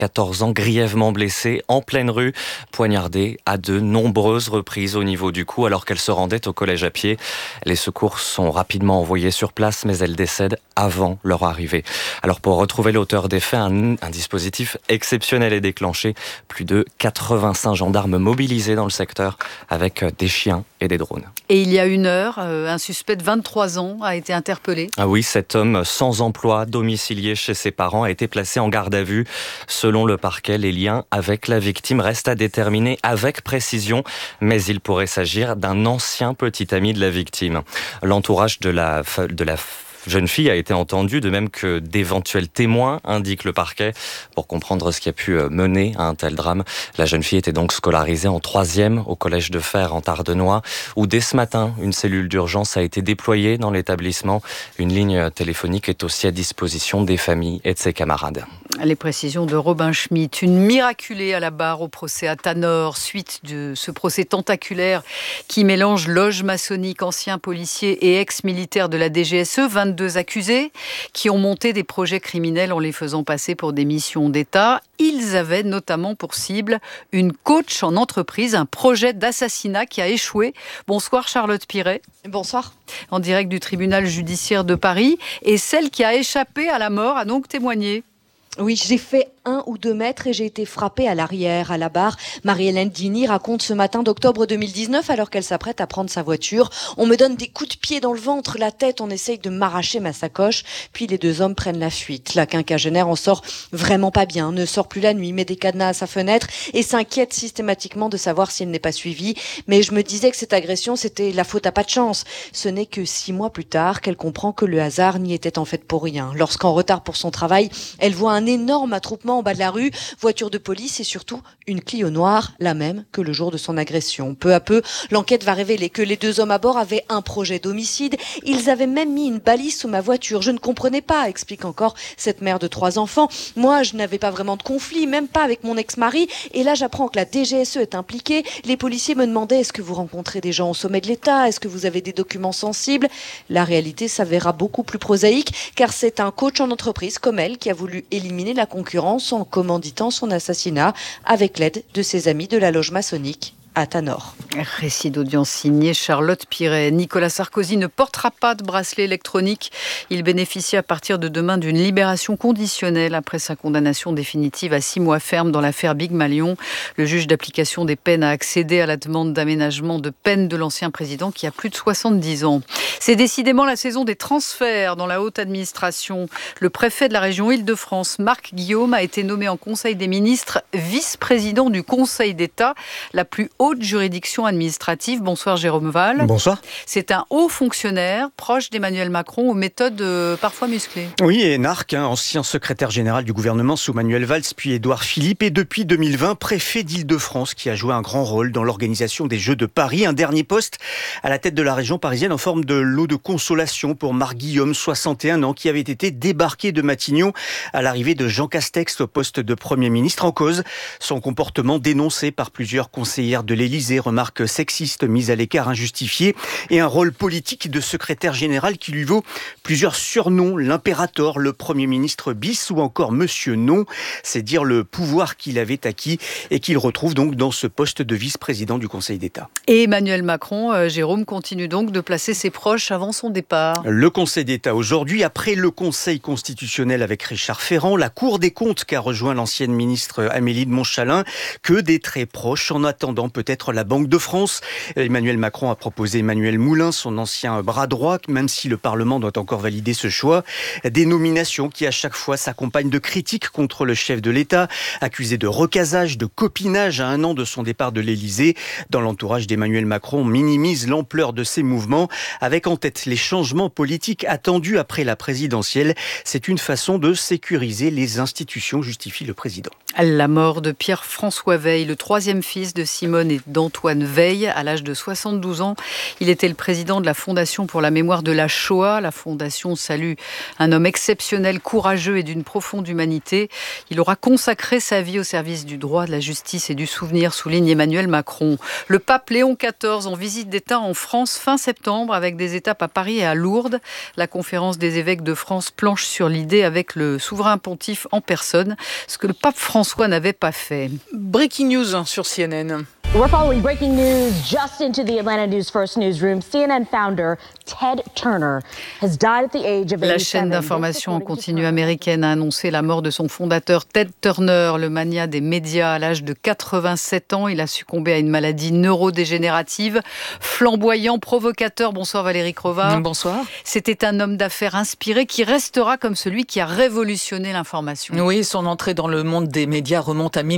14 ans, grièvement blessée, en pleine rue, poignardée à de nombreuses reprises au niveau du cou alors qu'elle se rendait au collège à pied. Les secours sont rapidement envoyés sur place, mais elle décède avant leur arrivée. Alors pour retrouver l'auteur des faits, un dispositif exceptionnel est déclenché. Plus de 85 gendarmes mobilisés dans le secteur avec des chiens et des drones. Et il y a 1 heure, un suspect de 23 ans a été interpellé. Ah oui, cet homme sans emploi, domicilié chez ses parents, a été placé en garde à vue. Selon le parquet, les liens avec la victime restent à déterminer avec précision, mais il pourrait s'agir d'un ancien petit ami de la victime. L'entourage de la jeune fille a été entendue, de même que d'éventuels témoins, indique le parquet. Pour comprendre ce qui a pu mener à un tel drame, la jeune fille était donc scolarisée en 3e au collège de Fères en Tardenois, où dès ce matin, une cellule d'urgence a été déployée dans l'établissement. Une ligne téléphonique est aussi à disposition des familles et de ses camarades. Les précisions de Robin Schmitt. Une miraculée à la barre au procès à Tanor, suite de ce procès tentaculaire qui mélange loge maçonnique, anciens policiers et ex-militaires de la DGSE. 22 accusés qui ont monté des projets criminels en les faisant passer pour des missions d'État. Ils avaient notamment pour cible une coach en entreprise, un projet d'assassinat qui a échoué. Bonsoir Charlotte Piret. Bonsoir. En direct du tribunal judiciaire de Paris. Et celle qui a échappé à la mort a donc témoigné. Oui, j'ai fait 1 ou 2 mètres et j'ai été frappée à l'arrière, à la barre. Marie-Hélène Dini raconte ce matin d'octobre 2019, alors qu'elle s'apprête à prendre sa voiture. On me donne des coups de pied dans le ventre, la tête, on essaye de m'arracher ma sacoche. Puis les 2 hommes prennent la fuite. La quinquagénaire en sort vraiment pas bien, ne sort plus la nuit, met des cadenas à sa fenêtre et s'inquiète systématiquement de savoir s'il n'est pas suivi. Mais je me disais que cette agression, c'était la faute à pas de chance. Ce n'est que 6 mois plus tard qu'elle comprend que le hasard n'y était en fait pour rien. Lorsqu'en retard pour son travail, elle voit un énorme attroupement en bas de la rue, voiture de police et surtout une Clio noire, la même que le jour de son agression. Peu à peu, l'enquête va révéler que les 2 hommes à bord avaient un projet d'homicide. Ils avaient même mis une balise sous ma voiture. Je ne comprenais pas, explique encore cette mère de 3 enfants. Moi, je n'avais pas vraiment de conflit, même pas avec mon ex-mari. Et là, j'apprends que la DGSE est impliquée. Les policiers me demandaient, est-ce que vous rencontrez des gens au sommet de l'État? Est-ce que vous avez des documents sensibles? La réalité s'avéra beaucoup plus prosaïque, car c'est un coach en entreprise comme elle qui a voulu éliminer la concurrence en commanditant son assassinat avec l'aide de ses amis de la loge maçonnique à Tanor. Récit d'audience signé Charlotte Piret. Nicolas Sarkozy ne portera pas de bracelet électronique. Il bénéficie à partir de demain d'une libération conditionnelle après sa condamnation définitive à 6 mois ferme dans l'affaire Big Malion. Le juge d'application des peines a accédé à la demande d'aménagement de peine de l'ancien président qui a plus de 70 ans. C'est décidément la saison des transferts dans la haute administration. Le préfet de la région Île-de-France, Marc Guillaume, a été nommé en Conseil des ministres vice-président du Conseil d'État, la plus haute juridiction administrative. Bonsoir Jérôme Val. Bonsoir. C'est un haut fonctionnaire proche d'Emmanuel Macron aux méthodes parfois musclées. Oui, et Narc, ancien secrétaire général du gouvernement sous Manuel Valls puis Édouard Philippe, et depuis 2020 préfet d'Île-de-France qui a joué un grand rôle dans l'organisation des Jeux de Paris. Un dernier poste à la tête de la région parisienne en forme de lot de consolation pour Marc Guillaume, 61 ans, qui avait été débarqué de Matignon à l'arrivée de Jean Castex au poste de Premier ministre. En cause, son comportement dénoncé par plusieurs conseillères de l'Élysée, remarques sexistes mises à l'écart injustifiées, et un rôle politique de secrétaire général qui lui vaut plusieurs surnoms, l'impérator, le Premier ministre bis ou encore Monsieur Non. C'est dire le pouvoir qu'il avait acquis et qu'il retrouve donc dans ce poste de vice-président du Conseil d'État. Et Emmanuel Macron, Jérôme, continue donc de placer ses proches avant son départ. Le Conseil d'État aujourd'hui, après le Conseil constitutionnel avec Richard Ferrand, la Cour des comptes qu'a rejoint l'ancienne ministre Amélie de Montchalin, que des très proches en attendant peut-être la Banque de France. Emmanuel Macron a proposé Emmanuel Moulin, son ancien bras droit, même si le Parlement doit encore valider ce choix. Des nominations qui à chaque fois s'accompagnent de critiques contre le chef de l'État, accusé de recasage, de copinage à 1 an de son départ de l'Élysée. Dans l'entourage d'Emmanuel Macron, on minimise l'ampleur de ces mouvements, avec en tête les changements politiques attendus après la présidentielle. C'est une façon de sécuriser les institutions, justifie le président. La mort de Pierre-François Weil, le 3e fils de Simone et d'Antoine Veil à l'âge de 72 ans. Il était le président de la Fondation pour la mémoire de la Shoah. La Fondation salue un homme exceptionnel, courageux et d'une profonde humanité. Il aura consacré sa vie au service du droit, de la justice et du souvenir, souligne Emmanuel Macron. Le pape Léon XIV en visite d'État en France fin septembre avec des étapes à Paris et à Lourdes. La conférence des évêques de France planche sur l'idée avec le souverain pontife en personne, ce que le pape François n'avait pas fait. Breaking news sur CNN. We're following breaking news just into the Atlanta News First newsroom. CNN founder Ted Turner has died at the age of 87. La chaîne d'information en continu américaine a annoncé la mort de son fondateur Ted Turner, le mania des médias à l'âge de 87 ans. Il a succombé à une maladie neurodégénérative. Flamboyant, provocateur. Bonsoir Valérie Crova. Bonsoir. C'était un homme d'affaires inspiré qui restera comme celui qui a révolutionné l'information. Oui, son entrée dans le monde des médias remonte à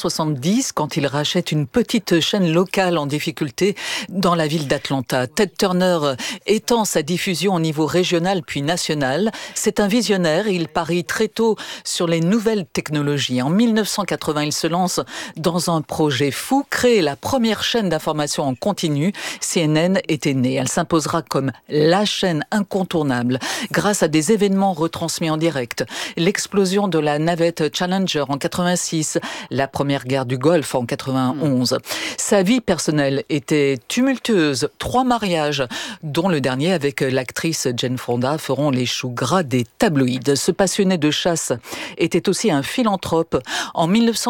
1970 quand il rachète une petite chaîne locale en difficulté dans la ville d'Atlanta. Ted Turner étend sa diffusion au niveau régional puis national. C'est un visionnaire et il parie très tôt sur les nouvelles technologies. En 1980, il se lance dans un projet fou, créer la première chaîne d'information en continu. CNN était née. Elle s'imposera comme la chaîne incontournable grâce à des événements retransmis en direct. L'explosion de la navette Challenger en 86, la première guerre du Golfe en 91. Sa vie personnelle était tumultueuse. 3 mariages, dont le dernier avec l'actrice Jane Fonda, feront les choux gras des tabloïds. Ce passionné de chasse était aussi un philanthrope. En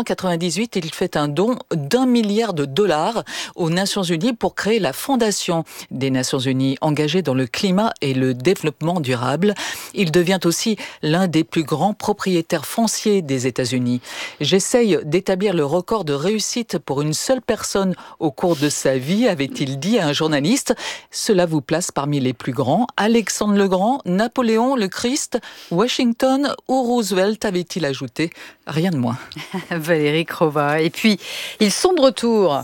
1998, il fait un don d'1 milliard de dollars aux Nations Unies pour créer la Fondation des Nations Unies, engagée dans le climat et le développement durable. Il devient aussi l'un des plus grands propriétaires fonciers des États-Unis. J'essaye d'établir le record de réussite pour une seule personne au cours de sa vie, avait-il dit à un journaliste. Cela vous place parmi les plus grands. Alexandre le Grand, Napoléon, le Christ, Washington ou Roosevelt, avait-il ajouté. Rien de moins. Valérie Crova. Et puis, ils sont de retour.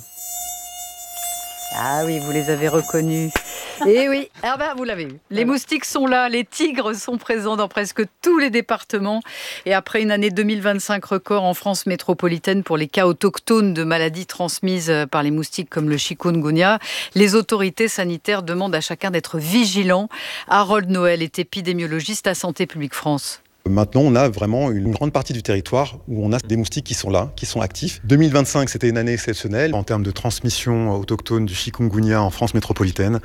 Ah oui, vous les avez reconnus. Et oui, vous l'avez eu. Les moustiques sont là, les tigres sont présents dans presque tous les départements. Et après une année 2025 record en France métropolitaine pour les cas autochtones de maladies transmises par les moustiques comme le chikungunya, les autorités sanitaires demandent à chacun d'être vigilant. Harold Noël est épidémiologiste à Santé publique France. Maintenant, on a vraiment une grande partie du territoire où on a des moustiques qui sont là, qui sont actifs. 2025, c'était une année exceptionnelle en termes de transmission autochtone du chikungunya en France métropolitaine.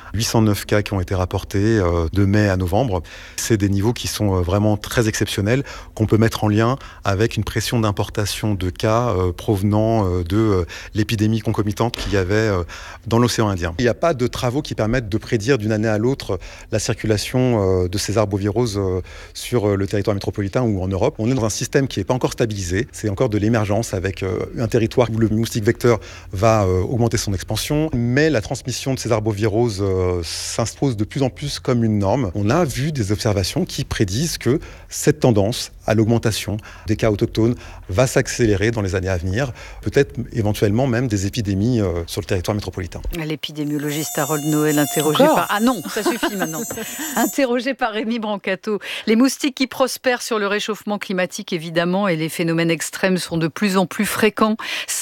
809 cas qui ont été rapportés de mai à novembre. C'est des niveaux qui sont vraiment très exceptionnels, qu'on peut mettre en lien avec une pression d'importation de cas provenant de l'épidémie concomitante qu'il y avait dans l'océan Indien. Il n'y a pas de travaux qui permettent de prédire d'une année à l'autre la circulation de ces arboviroses sur le territoire métropolitain ou en Europe. On est dans un système qui n'est pas encore stabilisé. C'est encore de l'émergence avec un territoire où le moustique vecteur va augmenter son expansion, mais la transmission de ces arboviroses s'impose de plus en plus comme une norme. On a vu des observations qui prédisent que cette tendance à l'augmentation des cas autochtones va s'accélérer dans les années à venir, peut-être éventuellement même des épidémies sur le territoire métropolitain. L'épidémiologiste Harold Noël interrogé par... Ah non, ça suffit maintenant. Interrogé par Rémi Brancato. Les moustiques qui prospèrent sur le réchauffement climatique évidemment et les phénomènes extrêmes sont de plus en plus fréquents.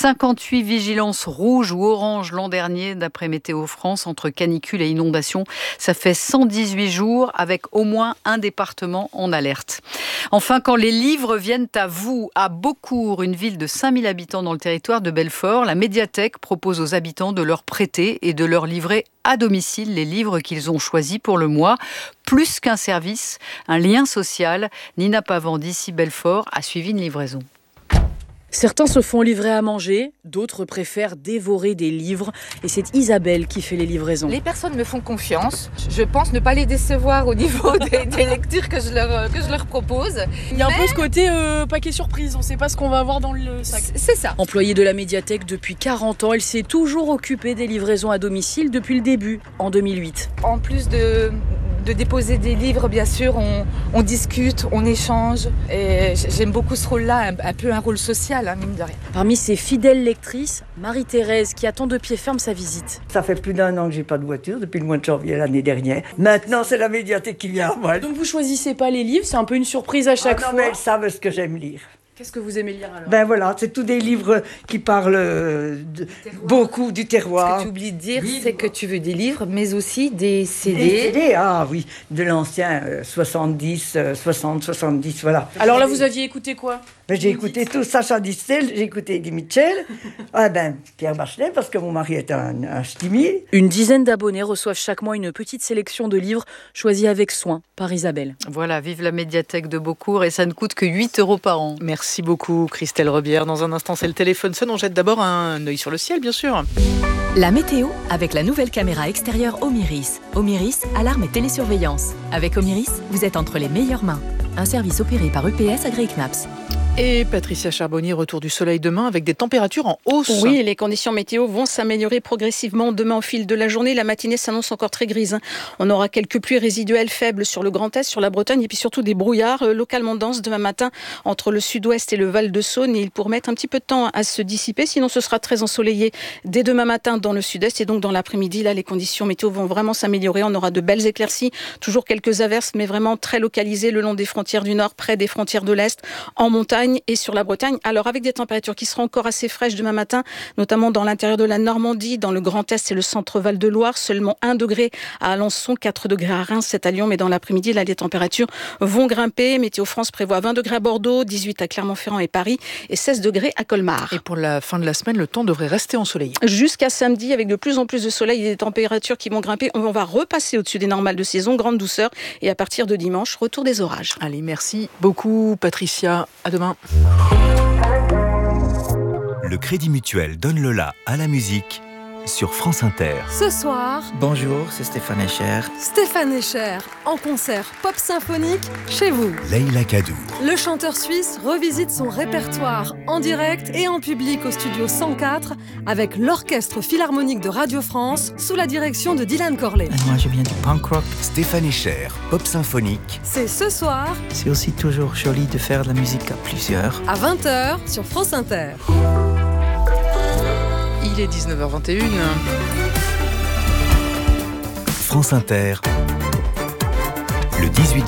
58 vigilances rouges ou oranges l'an dernier d'après Météo France entre canicule et inondations. Ça fait 118 jours avec au moins un département en alerte. Enfin, quand les livres viennent à vous, à Beaucourt, une ville de 5000 habitants dans le territoire de Belfort, la médiathèque propose aux habitants de leur prêter et de leur livrer à domicile les livres qu'ils ont choisis pour le mois. Plus qu'un service, un lien social. Nina Pavan d'ici Belfort a suivi une livraison. Certains se font livrer à manger, d'autres préfèrent dévorer des livres. Et c'est Isabelle qui fait les livraisons. Les personnes me font confiance. Je pense ne pas les décevoir au niveau des lectures que je leur propose. Il y a un peu ce côté paquet surprise, on ne sait pas ce qu'on va avoir dans le sac. C'est ça. Employée de la médiathèque depuis 40 ans, elle s'est toujours occupée des livraisons à domicile depuis le début, en 2008. En plus de déposer des livres, bien sûr, on discute, on échange. Et j'aime beaucoup ce rôle-là, un peu un rôle social, mine de rien. Parmi ses fidèles lectrices, Marie-Thérèse, qui attend de pied ferme sa visite. Ça fait plus d'1 an que j'ai pas de voiture, depuis le mois de janvier l'année dernière. Maintenant, c'est la médiathèque qui vient à moi. Donc vous choisissez pas les livres, c'est un peu une surprise à chaque fois. Non, mais elles savent ce que j'aime lire. Qu'est-ce que vous aimez lire alors? Ben voilà, c'est tous des livres qui parlent beaucoup du terroir. Ce que tu oublies de dire, c'est que tu veux des livres, mais aussi des CD. Des CD, ah oui, de l'ancien 70, 60, 70, voilà. Alors là, vous aviez écouté quoi? Ben, j'ai écouté tout Sacha Distel, j'ai écouté Eddie Mitchell, Pierre Bachelet, parce que mon mari est un ch'timi. Une dizaine d'abonnés reçoivent chaque mois une petite sélection de livres choisis avec soin par Isabelle. Voilà, vive la médiathèque de Beaucourt et ça ne coûte que 8 € par an. Merci beaucoup Christelle Rebière. Dans un instant, c'est le téléphone sonne. On jette d'abord un œil sur le ciel, bien sûr. La météo avec la nouvelle caméra extérieure Omiris. Omiris, alarme et télésurveillance. Avec Omiris, vous êtes entre les meilleures mains. Un service opéré par UPS agréé CNAPS. Et Patricia Charbonnier, retour du soleil demain avec des températures en hausse. Oui, les conditions météo vont s'améliorer progressivement demain au fil de la journée. La matinée s'annonce encore très grise. On aura quelques pluies résiduelles faibles sur le Grand Est, sur la Bretagne et puis surtout des brouillards localement denses demain matin entre le sud-ouest et le Val-de-Saône. Et ils pourront mettre un petit peu de temps à se dissiper. Sinon, ce sera très ensoleillé dès demain matin dans le sud-est. Et donc, dans l'après-midi, là, les conditions météo vont vraiment s'améliorer. On aura de belles éclaircies, toujours quelques averses, mais vraiment très localisées le long des frontières du nord, près des frontières de l'est, en montagne et sur la Bretagne. Alors avec des températures qui seront encore assez fraîches demain matin, notamment dans l'intérieur de la Normandie, dans le Grand Est et le centre Val-de-Loire, seulement 1 degré à Alençon, 4 degrés à Reims, 7 à Lyon, mais dans l'après-midi, là, les températures vont grimper. Météo France prévoit 20 degrés à Bordeaux, 18 à Clermont-Ferrand et Paris et 16 degrés à Colmar. Et pour la fin de la semaine, le temps devrait rester ensoleillé. Jusqu'à samedi, avec de plus en plus de soleil et des températures qui vont grimper, on va repasser au-dessus des normales de saison, grande douceur, et à partir de dimanche, retour des orages. Allez, merci beaucoup Patricia, à demain. Le Crédit Mutuel donne le la à la musique sur France Inter. Ce soir, bonjour, c'est Stéphane Echer. Stéphane Echer, en concert pop symphonique chez vous. Leïla Kadour. Le chanteur suisse revisite son répertoire en direct et en public au studio 104 avec l'Orchestre Philharmonique de Radio France sous la direction de Dylan Corley. Moi, je viens du punk rock. Stéphane Echer, pop symphonique. C'est ce soir. C'est aussi toujours joli de faire de la musique à plusieurs. À 20h sur France Inter. Il est 19h21. France Inter, le 18-20.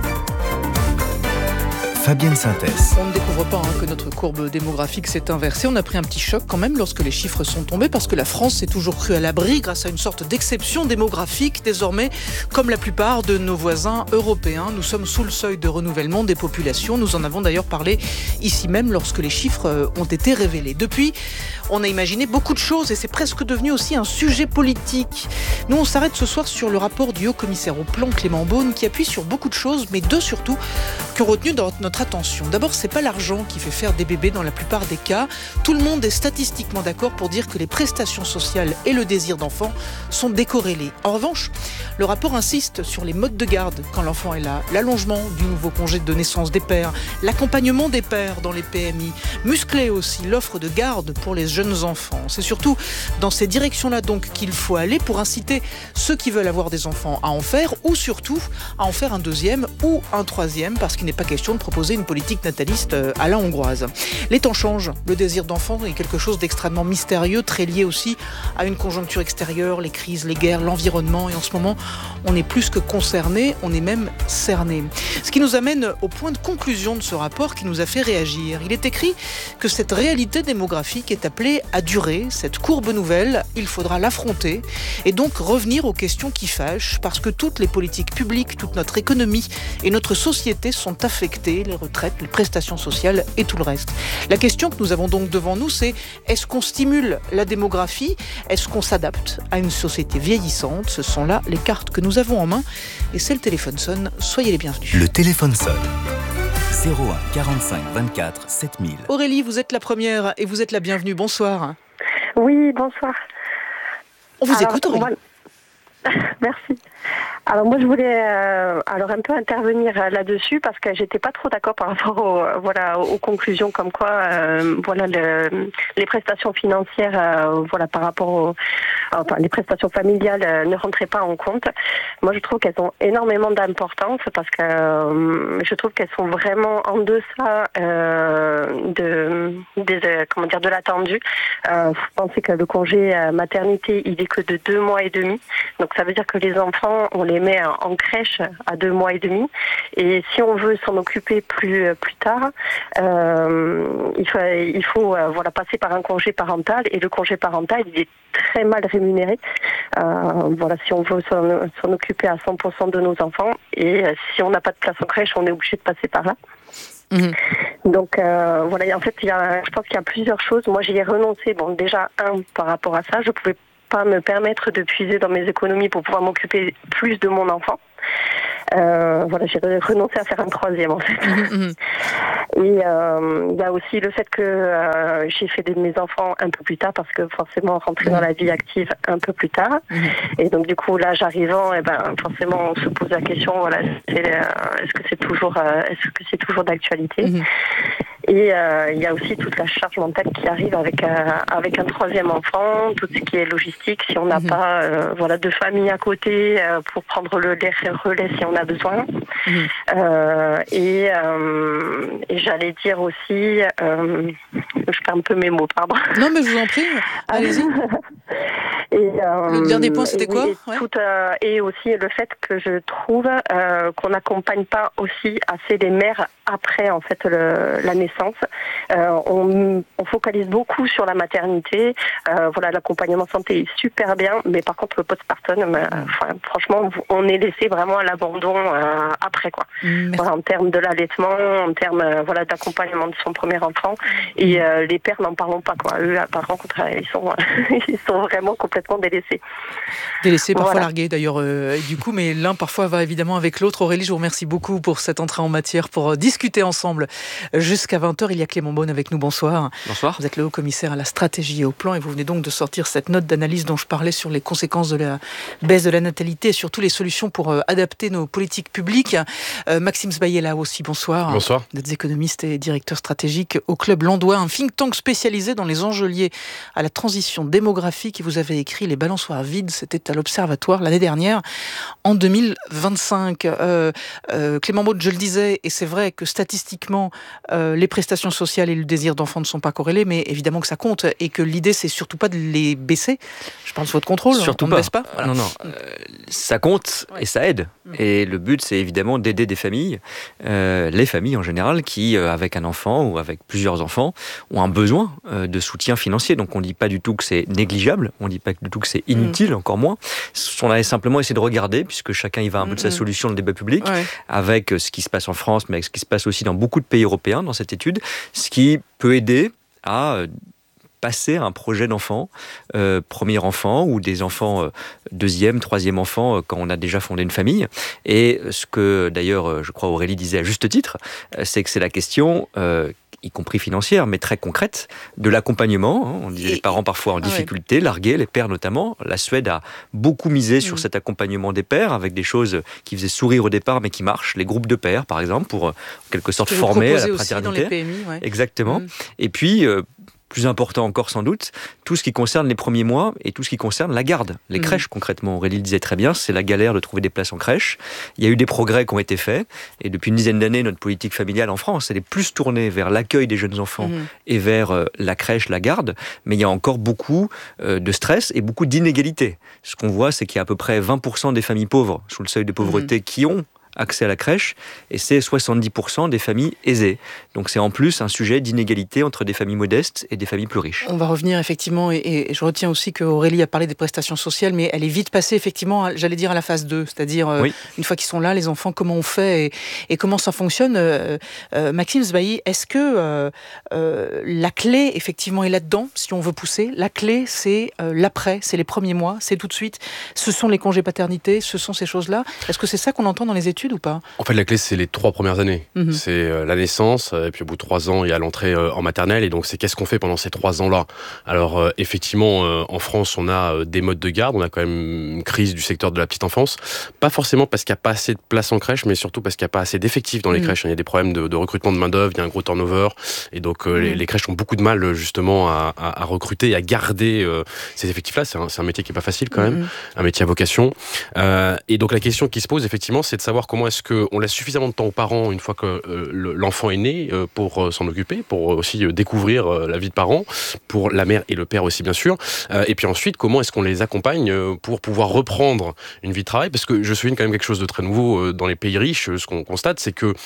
Fabienne Synthèse. On ne découvre pas que notre courbe démographique s'est inversée. On a pris un petit choc quand même lorsque les chiffres sont tombés parce que la France s'est toujours crue à l'abri grâce à une sorte d'exception démographique. Désormais, comme la plupart de nos voisins européens, nous sommes sous le seuil de renouvellement des populations. Nous en avons d'ailleurs parlé ici même lorsque les chiffres ont été révélés. Depuis, on a imaginé beaucoup de choses et c'est presque devenu aussi un sujet politique. Nous, on s'arrête ce soir sur le rapport du haut-commissaire au plan Clément Beaune qui appuie sur beaucoup de choses, mais deux surtout qui ont retenu dans notre attention. D'abord, c'est pas l'argent qui fait faire des bébés dans la plupart des cas. Tout le monde est statistiquement d'accord pour dire que les prestations sociales et le désir d'enfant sont décorrélés. En revanche, le rapport insiste sur les modes de garde quand l'enfant est là, l'allongement du nouveau congé de naissance des pères, l'accompagnement des pères dans les PMI, muscler aussi l'offre de garde pour les jeunes enfants. C'est surtout dans ces directions-là donc qu'il faut aller pour inciter ceux qui veulent avoir des enfants à en faire ou surtout à en faire un deuxième ou un troisième parce qu'il n'est pas question de proposer une politique nataliste à la hongroise. Les temps changent, le désir d'enfant est quelque chose d'extrêmement mystérieux, très lié aussi à une conjoncture extérieure, les crises, les guerres, l'environnement et en ce moment on est plus que concerné, on est même cerné. Ce qui nous amène au point de conclusion de ce rapport qui nous a fait réagir. Il est écrit que cette réalité démographique est appelée à durer, cette courbe nouvelle, il faudra l'affronter et donc revenir aux questions qui fâchent parce que toutes les politiques publiques, toute notre économie et notre société sont affectées, les retraites, les prestations sociales et tout le reste. La question que nous avons donc devant nous, c'est est-ce qu'on stimule la démographie? Est-ce qu'on s'adapte à une société vieillissante? Ce sont là les cartes que nous avons en main et c'est le téléphone sonne. Soyez les bienvenus. Le téléphone sonne. 01 45 24 7000. Aurélie, vous êtes la première et vous êtes la bienvenue. Bonsoir. Oui, bonsoir. On vous écoute, Aurélie. Merci. Alors moi je voulais un peu intervenir là-dessus parce que j'étais pas trop d'accord par rapport aux conclusions comme quoi les prestations financières par rapport les prestations familiales ne rentraient pas en compte. Moi je trouve qu'elles ont énormément d'importance parce que je trouve qu'elles sont vraiment en deçà de l'attendu. Vous pensez que le congé maternité il est que de 2 mois et demi, donc ça veut dire que les enfants, on les met en crèche à 2 mois et demi. Et si on veut s'en occuper plus tard, il faut passer par un congé parental. Et le congé parental, il est très mal rémunéré. Si on veut s'en occuper à 100% de nos enfants. Et si on n'a pas de place en crèche, on est obligé de passer par là. Donc en fait, je pense qu'il y a plusieurs choses. Moi, j'y ai renoncé. Bon, déjà, par rapport à ça, je pouvais pas me permettre de puiser dans mes économies pour pouvoir m'occuper plus de mon enfant. J'ai renoncé à faire un 3e en fait. Et il y a aussi le fait que j'ai fait mes enfants un peu plus tard parce que forcément rentrer dans la vie active un peu plus tard. Et donc du coup l'âge arrivant, forcément on se pose la question, est-ce que c'est toujours d'actualité? Et il y a aussi toute la charge mentale qui arrive avec un 3e enfant, tout ce qui est logistique, si on n'a pas de famille à côté pour prendre le relais si on a besoin. Et j'allais dire aussi, je perds un peu mes mots, pardon. Non mais je vous en prie, allez-y. Le dernier point, c'était quoi? Et aussi le fait que je trouve qu'on n'accompagne pas aussi assez les mères après en fait la naissance. On focalise beaucoup sur la maternité. L'accompagnement santé est super bien, mais par contre le postpartum, franchement, on est laissé vraiment à l'abandon après quoi. En termes de l'allaitement, en termes d'accompagnement de son premier enfant. Et les pères n'en parlons pas quoi. Eux, par contre, ils sont vraiment complètement délaissés. Délaissés, parfois largués d'ailleurs. Du coup, mais l'un parfois va évidemment avec l'autre. Aurélie, je vous remercie beaucoup pour cette entrée en matière, pour discuter ensemble jusqu'à 20h. Il y a Clément Beaune avec nous. Bonsoir. Bonsoir. Vous êtes le haut-commissaire à la stratégie et au plan et vous venez donc de sortir cette note d'analyse dont je parlais sur les conséquences de la baisse de la natalité et surtout les solutions pour adapter nos politiques publiques. Maxime Sbaillet là aussi. Bonsoir. Bonsoir. Vous êtes économiste et directeur stratégique au Club Landois, un think tank spécialisé dans les enjeux liés à la transition démographique. Et vous avez écrit Les balançoires vides, c'était à l'Observatoire l'année dernière, en 2025. Clément Beaune, je le disais, et c'est vrai que statistiquement, les prestations sociales et le désir d'enfant ne sont pas corrélés, mais évidemment que ça compte, et que l'idée, c'est surtout pas de les baisser. Je parle sous votre contrôle, surtout on pas. Ne baisse pas. Voilà. Non, ça compte et ça aide. Et le but, c'est évidemment d'aider des familles, les familles en général, qui, avec un enfant ou avec plusieurs enfants, ont un besoin de soutien financier. Donc on ne dit pas du tout que c'est négligeable, on ne dit pas du tout que c'est inutile, encore moins. On a simplement essayé de regarder, puisque chacun y va un peu de sa solution dans le débat public, avec ce qui se passe en France, mais avec ce qui se passe aussi dans beaucoup de pays européens dans cette étude, ce qui peut aider à passer à un projet d'enfant, premier enfant ou des enfants deuxième, troisième enfant quand on a déjà fondé une famille. Et ce que d'ailleurs, je crois Aurélie disait à juste titre, c'est que c'est la question y compris financière, mais très concrète, de l'accompagnement. On disait les parents parfois en difficulté, largués, les pères notamment. La Suède a beaucoup misé sur cet accompagnement des pères, avec des choses qui faisaient sourire au départ, mais qui marchent. Les groupes de pères, par exemple, pour en quelque sorte former à la paternité. Dans les PMI, Exactement. Et puis, plus important encore sans doute, tout ce qui concerne les premiers mois et tout ce qui concerne la garde, les crèches concrètement. Aurélie le disait très bien, c'est la galère de trouver des places en crèche. Il y a eu des progrès qui ont été faits et depuis une dizaine d'années, notre politique familiale en France, elle est plus tournée vers l'accueil des jeunes enfants et vers la crèche, la garde, mais il y a encore beaucoup de stress et beaucoup d'inégalités. Ce qu'on voit, c'est qu'il y a à peu près 20% des familles pauvres sous le seuil de pauvreté qui ont accès à la crèche, et c'est 70% des familles aisées. Donc c'est en plus un sujet d'inégalité entre des familles modestes et des familles plus riches. On va revenir effectivement, et je retiens aussi qu'Aurélie a parlé des prestations sociales, mais elle est vite passée effectivement, j'allais dire à la phase 2, c'est-à-dire une fois qu'ils sont là, les enfants, comment on fait et comment ça fonctionne. Maxime Sbaillet, est-ce que la clé effectivement est là-dedans, si on veut pousser? La clé, c'est l'après, c'est les premiers mois, c'est tout de suite, ce sont les congés paternité, ce sont ces choses-là. Est-ce que c'est ça qu'on entend dans les études ou pas? En fait, la clé, c'est les 3 premières années. C'est la naissance, et puis au bout de 3 ans, il y a l'entrée en maternelle, et donc c'est qu'est-ce qu'on fait pendant ces 3 ans-là. Alors, effectivement, en France, on a des modes de garde, on a quand même une crise du secteur de la petite enfance, pas forcément parce qu'il n'y a pas assez de place en crèche, mais surtout parce qu'il n'y a pas assez d'effectifs dans les crèches. Il y a des problèmes de recrutement de main-d'œuvre, il y a un gros turnover, et donc les crèches ont beaucoup de mal, justement, à recruter et à garder ces effectifs-là. C'est un métier qui n'est pas facile, quand même, un métier à vocation. Et donc, la question qui se pose, effectivement, c'est de savoir comment est-ce qu'on laisse suffisamment de temps aux parents une fois que l'enfant est né pour s'en occuper, pour aussi découvrir la vie de parents, pour la mère et le père aussi bien sûr. Et puis ensuite, comment est-ce qu'on les accompagne pour pouvoir reprendre une vie de travail, parce que je souligne quand même quelque chose de très nouveau dans les pays riches. Ce qu'on constate, c'est que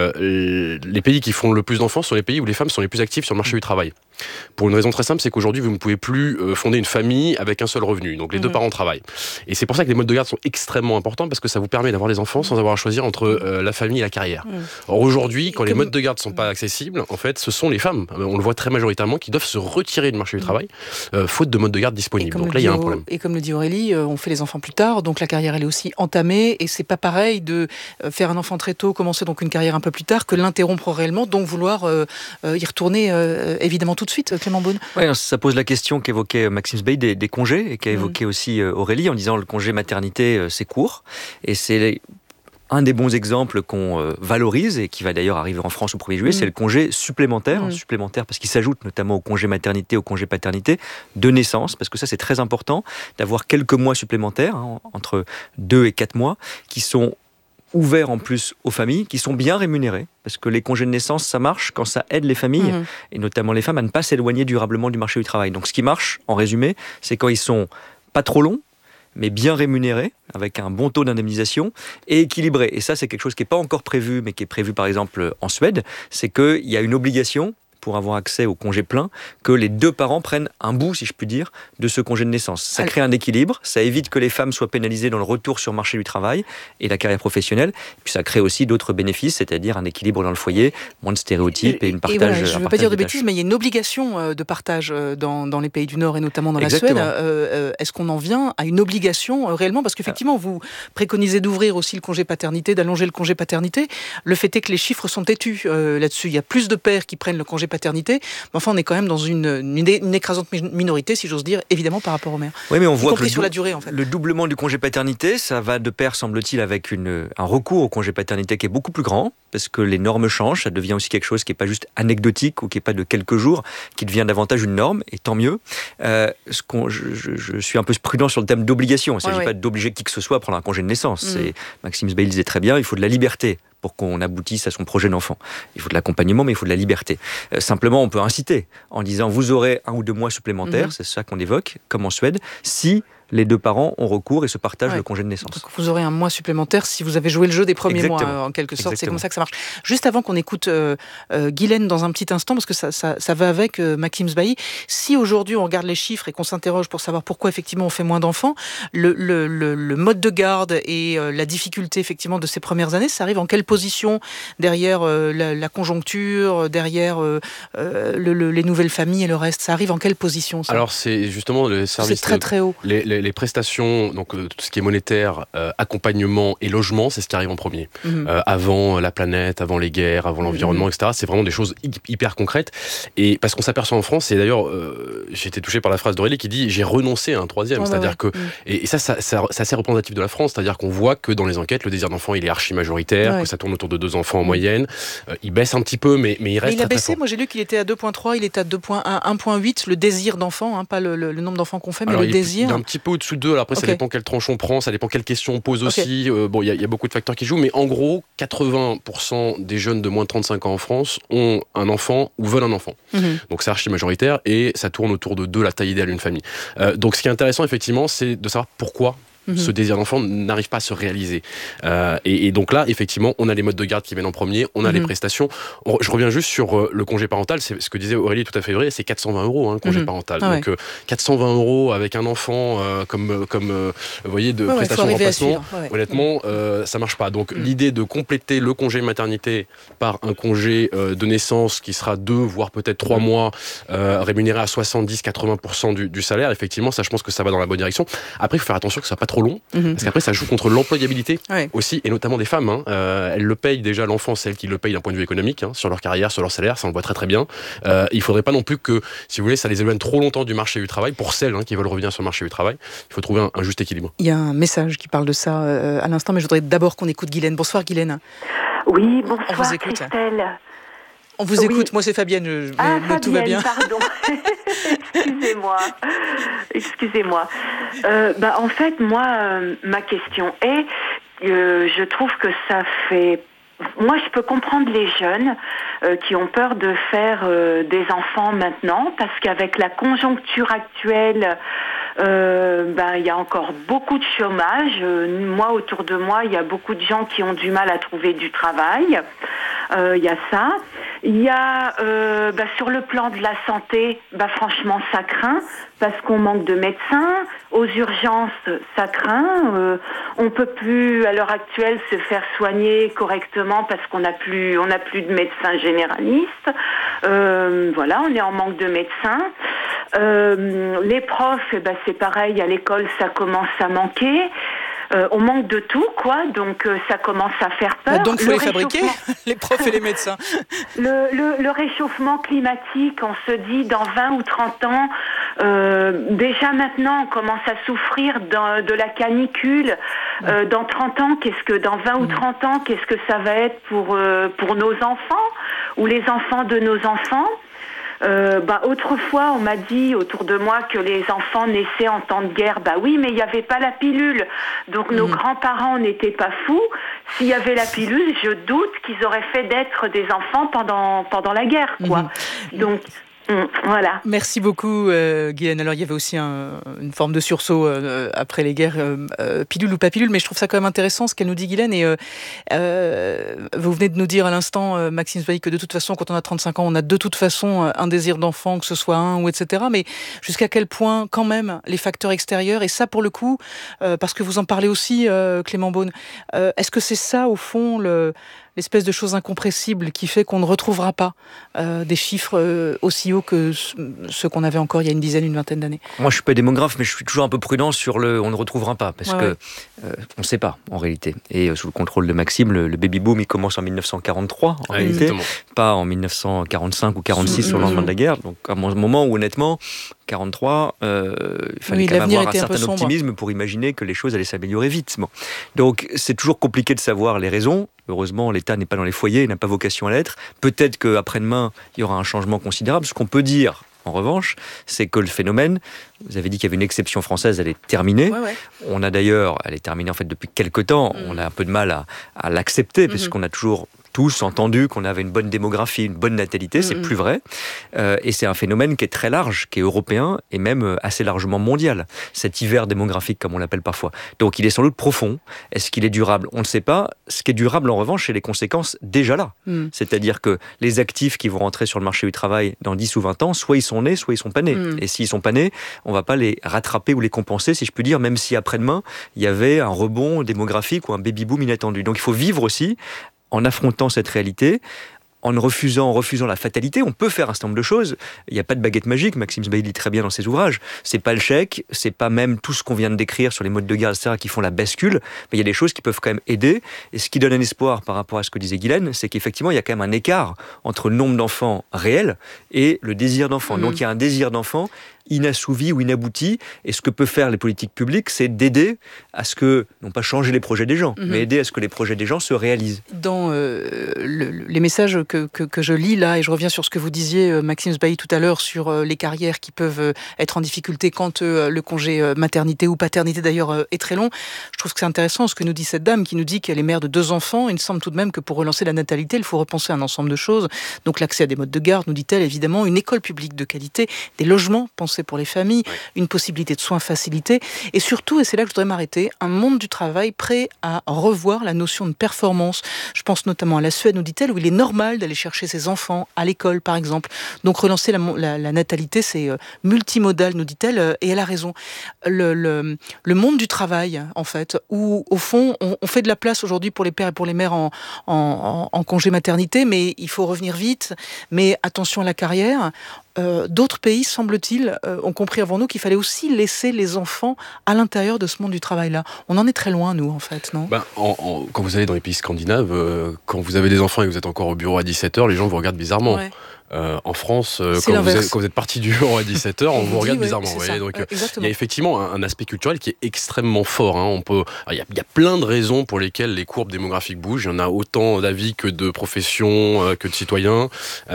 les pays qui font le plus d'enfants sont les pays où les femmes sont les plus actives sur le marché du travail. Pour une raison très simple, c'est qu'aujourd'hui, vous ne pouvez plus fonder une famille avec un seul revenu. Donc les deux parents travaillent. Et c'est pour ça que les modes de garde sont extrêmement importants, parce que ça vous permet d'avoir des enfants sans avoir à choisir entre la famille et la carrière. Or aujourd'hui, quand les modes de garde ne sont pas accessibles, en fait, ce sont les femmes, on le voit très majoritairement, qui doivent se retirer du marché du travail, faute de modes de garde disponibles. Donc là, il y a un problème. Et comme le dit Aurélie, on fait les enfants plus tard, donc la carrière elle est aussi entamée, et c'est pas pareil de faire un enfant très tôt, commencer donc une carrière un peu plus tard, que l'interrompre réellement, donc vouloir y retourner évidemment tout de suite. Clément Beaune. Oui, ça pose la question qu'évoquait Maxime Sbailly des congés, et qu'a évoqué aussi Aurélie, en disant le congé maternité c'est court, et c'est un des bons exemples qu'on valorise, et qui va d'ailleurs arriver en France au 1er juillet, c'est le congé supplémentaire, parce qu'il s'ajoute notamment au congé maternité, au congé paternité, de naissance, parce que ça c'est très important, d'avoir quelques mois supplémentaires, entre 2 et 4 mois, qui sont ouverts en plus aux familles, qui sont bien rémunérés, parce que les congés de naissance, ça marche quand ça aide les familles, et notamment les femmes, à ne pas s'éloigner durablement du marché du travail. Donc ce qui marche, en résumé, c'est quand ils sont pas trop longs, mais bien rémunérés, avec un bon taux d'indemnisation, et équilibrés. Et ça, c'est quelque chose qui n'est pas encore prévu, mais qui est prévu par exemple en Suède, c'est qu'il y a une obligation, pour avoir accès au congé plein, que les deux parents prennent un bout, si je puis dire, de ce congé de naissance. Ça crée un équilibre, ça évite que les femmes soient pénalisées dans le retour sur le marché du travail et la carrière professionnelle, et puis ça crée aussi d'autres bénéfices, c'est-à-dire un équilibre dans le foyer, moins de stéréotypes et une partage. Voilà, je ne veux pas dire de bêtises, mais il y a une obligation de partage dans les pays du Nord et notamment dans la Suède. Est-ce qu'on en vient à une obligation réellement? Parce qu'effectivement, vous préconisez d'ouvrir aussi le congé paternité, d'allonger le congé paternité. Le fait est que les chiffres sont têtus là-dessus. Il y a plus de pères qui prennent le congé paternité, mais enfin on est quand même dans une écrasante minorité, si j'ose dire, évidemment par rapport aux mères. Oui, mais on voit que sur la durée, en fait. Le doublement du congé paternité, ça va de pair, semble-t-il, avec un recours au congé paternité qui est beaucoup plus grand, parce que les normes changent, ça devient aussi quelque chose qui n'est pas juste anecdotique ou qui n'est pas de quelques jours, qui devient davantage une norme, et tant mieux. Je suis un peu prudent sur le thème d'obligation. Il ne s'agit pas d'obliger qui que ce soit à prendre un congé de naissance. Maxime Sbailly disait très bien, il faut de la liberté pour qu'on aboutisse à son projet d'enfant. Il faut de l'accompagnement, mais il faut de la liberté. Simplement, on peut inciter en disant vous aurez 1 ou 2 mois supplémentaires, c'est ça qu'on évoque, comme en Suède, si les deux parents ont recours et se partagent le congé de naissance. Donc vous aurez 1 mois supplémentaire si vous avez joué le jeu des premiers mois, en quelque sorte. C'est comme ça que ça marche. Juste avant qu'on écoute Guylaine dans un petit instant, parce que ça va avec Maxime Sbailly, si aujourd'hui on regarde les chiffres et qu'on s'interroge pour savoir pourquoi effectivement on fait moins d'enfants, le mode de garde et la difficulté effectivement de ces premières années, ça arrive en quelle position derrière la conjoncture, derrière les nouvelles familles et le reste? Ça arrive en quelle position, ça? Alors c'est justement le service... C'est très très haut. Les prestations, donc tout ce qui est monétaire, accompagnement et logement, c'est ce qui arrive en premier. Avant la planète, avant les guerres, avant l'environnement, etc. C'est vraiment des choses hyper concrètes. Et parce qu'on s'aperçoit en France, et d'ailleurs, j'ai été touché par la phrase d'Aurélie qui dit « j'ai renoncé à un 3e ». C'est-à-dire que... Et ça, c'est assez représentatif de la France. C'est-à-dire qu'on voit que dans les enquêtes, le désir d'enfant, il est archi majoritaire, que ça tourne autour de 2 enfants en moyenne. Il baisse un petit peu, mais il reste il a très baissé, moi j'ai lu qu'il était à 2.3, il est à 1.8, le désir d'enfant, pas le nombre d'enfants qu'on fait, mais le désir. Il est un petit peu au-dessus de 2, alors après ça dépend quelle tranche on prend, ça dépend quelle question on pose aussi. Il y a beaucoup de facteurs qui jouent, mais en gros, 80% des jeunes de moins de 35 ans en France ont un enfant ou veulent un enfant. Donc c'est archi majoritaire et ça tourne autour de 2, la taille idéale d'une famille. Donc ce qui est intéressant effectivement, c'est de savoir pourquoi ce désir d'enfant n'arrive pas à se réaliser. Et donc là, effectivement, on a les modes de garde qui viennent en premier, on a les prestations. Je reviens juste sur le congé parental, c'est ce que disait Aurélie tout à fait vrai, c'est 420 € le congé parental. Donc 420 € avec un enfant comme vous voyez, de prestations de remplacement, honnêtement, ça marche pas. Donc l'idée de compléter le congé maternité par un congé de naissance qui sera 2, voire peut-être 3 mois, rémunéré à 70-80% du salaire, effectivement, ça je pense que ça va dans la bonne direction. Après, il faut faire attention que ça soit pas trop long, parce qu'après ça joue contre l'employabilité aussi, et notamment des femmes. Elles le payent déjà, l'enfant, c'est elles qui le payent d'un point de vue économique, sur leur carrière, sur leur salaire, ça on le voit très très bien. Il faudrait pas non plus que, si vous voulez, ça les éloigne trop longtemps du marché du travail, pour celles qui veulent revenir sur le marché du travail. Il faut trouver un juste équilibre. Il y a un message qui parle de ça à l'instant, mais je voudrais d'abord qu'on écoute Guylaine. Bonsoir Guylaine. Oui, bonsoir on vous écoute. Christelle. On vous écoute, moi c'est Fabienne, Fabienne, tout va bien. Pardon. Excusez-moi. En fait, moi, ma question est, je trouve que ça fait... Moi, je peux comprendre les jeunes qui ont peur de faire des enfants maintenant, parce qu'avec la conjoncture actuelle, il y a encore beaucoup de chômage. Moi, autour de moi, il y a beaucoup de gens qui ont du mal à trouver du travail. Il y a ça. Il y a sur le plan de la santé, franchement, ça craint parce qu'on manque de médecins. Aux urgences, ça craint. On peut plus, à l'heure actuelle, se faire soigner correctement parce qu'on n'a plus de médecins généralistes. On est en manque de médecins. Les profs, c'est pareil, à l'école, ça commence à manquer. On manque de tout, quoi, donc ça commence à faire peur. Donc il faut les fabriquer, les profs et les médecins. Le réchauffement climatique, on se dit dans 20 ou 30 ans, déjà maintenant on commence à souffrir de la canicule. Dans 30 ans, dans 20 ou 30 ans, qu'est-ce que ça va être pour nos enfants ou les enfants de nos enfants? Autrefois, on m'a dit autour de moi que les enfants naissaient en temps de guerre. Oui, mais il n'y avait pas la pilule. Donc nos grands-parents n'étaient pas fous. S'il y avait la pilule, je doute qu'ils auraient fait d'être des enfants pendant la guerre, quoi. Donc... Voilà. Merci beaucoup, Guylaine. Alors, il y avait aussi une forme de sursaut après les guerres, pilule ou pas pilule, mais je trouve ça quand même intéressant ce qu'elle nous dit, Guylaine. Et vous venez de nous dire à l'instant, Maxime Sbailly, que de toute façon, quand on a 35 ans, on a de toute façon un désir d'enfant, que ce soit un ou etc. Mais jusqu'à quel point, quand même, les facteurs extérieurs, et ça, pour le coup, parce que vous en parlez aussi, Clément Beaune, est-ce que c'est ça, au fond, l'espèce de chose incompressible qui fait qu'on ne retrouvera pas des chiffres aussi hauts que ceux qu'on avait encore il y a une vingtaine d'années? Moi, je suis pas démographe, mais je suis toujours un peu prudent sur on ne retrouvera pas, parce que on ne sait pas, en réalité. Et sous le contrôle de Maxime, le baby-boom, il commence en 1943, en réalité, pas en 1945 ou 46 sur le lendemain de la guerre. Donc, à un moment où, honnêtement, 43, il fallait quand même avoir un certain optimisme pour imaginer que les choses allaient s'améliorer vite. Bon. Donc, c'est toujours compliqué de savoir les raisons. Heureusement, l'État n'est pas dans les foyers, il n'a pas vocation à l'être. Peut-être qu'après-demain, il y aura un changement considérable. Ce qu'on peut dire, en revanche, c'est que le phénomène, vous avez dit qu'il y avait une exception française, elle est terminée. On a d'ailleurs, elle est terminée en fait depuis quelques temps, on a un peu de mal à l'accepter, puisqu'on a toujours tous entendu qu'on avait une bonne démographie, une bonne natalité, c'est plus vrai. Et c'est un phénomène qui est très large, qui est européen et même assez largement mondial. Cet hiver démographique, comme on l'appelle parfois. Donc il est sans doute profond. Est-ce qu'il est durable? On ne sait pas. Ce qui est durable, en revanche, c'est les conséquences déjà là. C'est-à-dire que les actifs qui vont rentrer sur le marché du travail dans 10 ou 20 ans, soit ils sont nés, soit ils sont pas nés. Et s'ils sont pas nés, on va pas les rattraper ou les compenser, si je peux dire, même si après-demain, il y avait un rebond démographique ou un baby-boom inattendu. Donc il faut vivre aussi en affrontant cette réalité, en refusant la fatalité. On peut faire un certain nombre de choses. Il n'y a pas de baguette magique, Maxime Sbailly dit très bien dans ses ouvrages. C'est pas le chèque, c'est pas même tout ce qu'on vient de décrire sur les modes de guerre, etc., qui font la bascule, mais il y a des choses qui peuvent quand même aider. Et ce qui donne un espoir par rapport à ce que disait Guylaine, c'est qu'effectivement, il y a quand même un écart entre le nombre d'enfants réels et le désir d'enfant. Donc il y a un désir d'enfant inassouvi ou inabouti, et ce que peuvent faire les politiques publiques, c'est d'aider à ce que, non pas changer les projets des gens, mais aider à ce que les projets des gens se réalisent. Dans les messages que je lis là, et je reviens sur ce que vous disiez, Maxime Sbailly, tout à l'heure, sur les carrières qui peuvent être en difficulté quand le congé maternité ou paternité d'ailleurs est très long, je trouve que c'est intéressant ce que nous dit cette dame qui nous dit qu'elle est mère de 2 enfants. Il me semble tout de même que pour relancer la natalité, il faut repenser un ensemble de choses. Donc l'accès à des modes de garde, nous dit-elle, évidemment, une école publique de qualité, des logements pensés pour les familles, une possibilité de soins facilités, et surtout, et c'est là que je voudrais m'arrêter, un monde du travail prêt à revoir la notion de performance. Je pense notamment à la Suède, nous dit-elle, où il est normal d'aller chercher ses enfants à l'école, par exemple. Donc relancer la natalité, c'est multimodal, nous dit-elle, et elle a raison. Le monde du travail, en fait, où, au fond, on fait de la place aujourd'hui pour les pères et pour les mères en congé maternité, mais il faut revenir vite, mais attention à la carrière. D'autres pays, semble-t-il, ont compris avant nous qu'il fallait aussi laisser les enfants à l'intérieur de ce monde du travail-là. On en est très loin, nous, en fait, non ? Quand vous allez dans les pays scandinaves, quand vous avez des enfants et que vous êtes encore au bureau à 17h, les gens vous regardent bizarrement. En France, quand vous êtes parti du bureau à 17h, on vous regarde bizarrement. Donc, il y a effectivement un aspect culturel qui est extrêmement fort. Il y a plein de raisons pour lesquelles les courbes démographiques bougent. Il y en a autant d'avis que de professions, que de citoyens.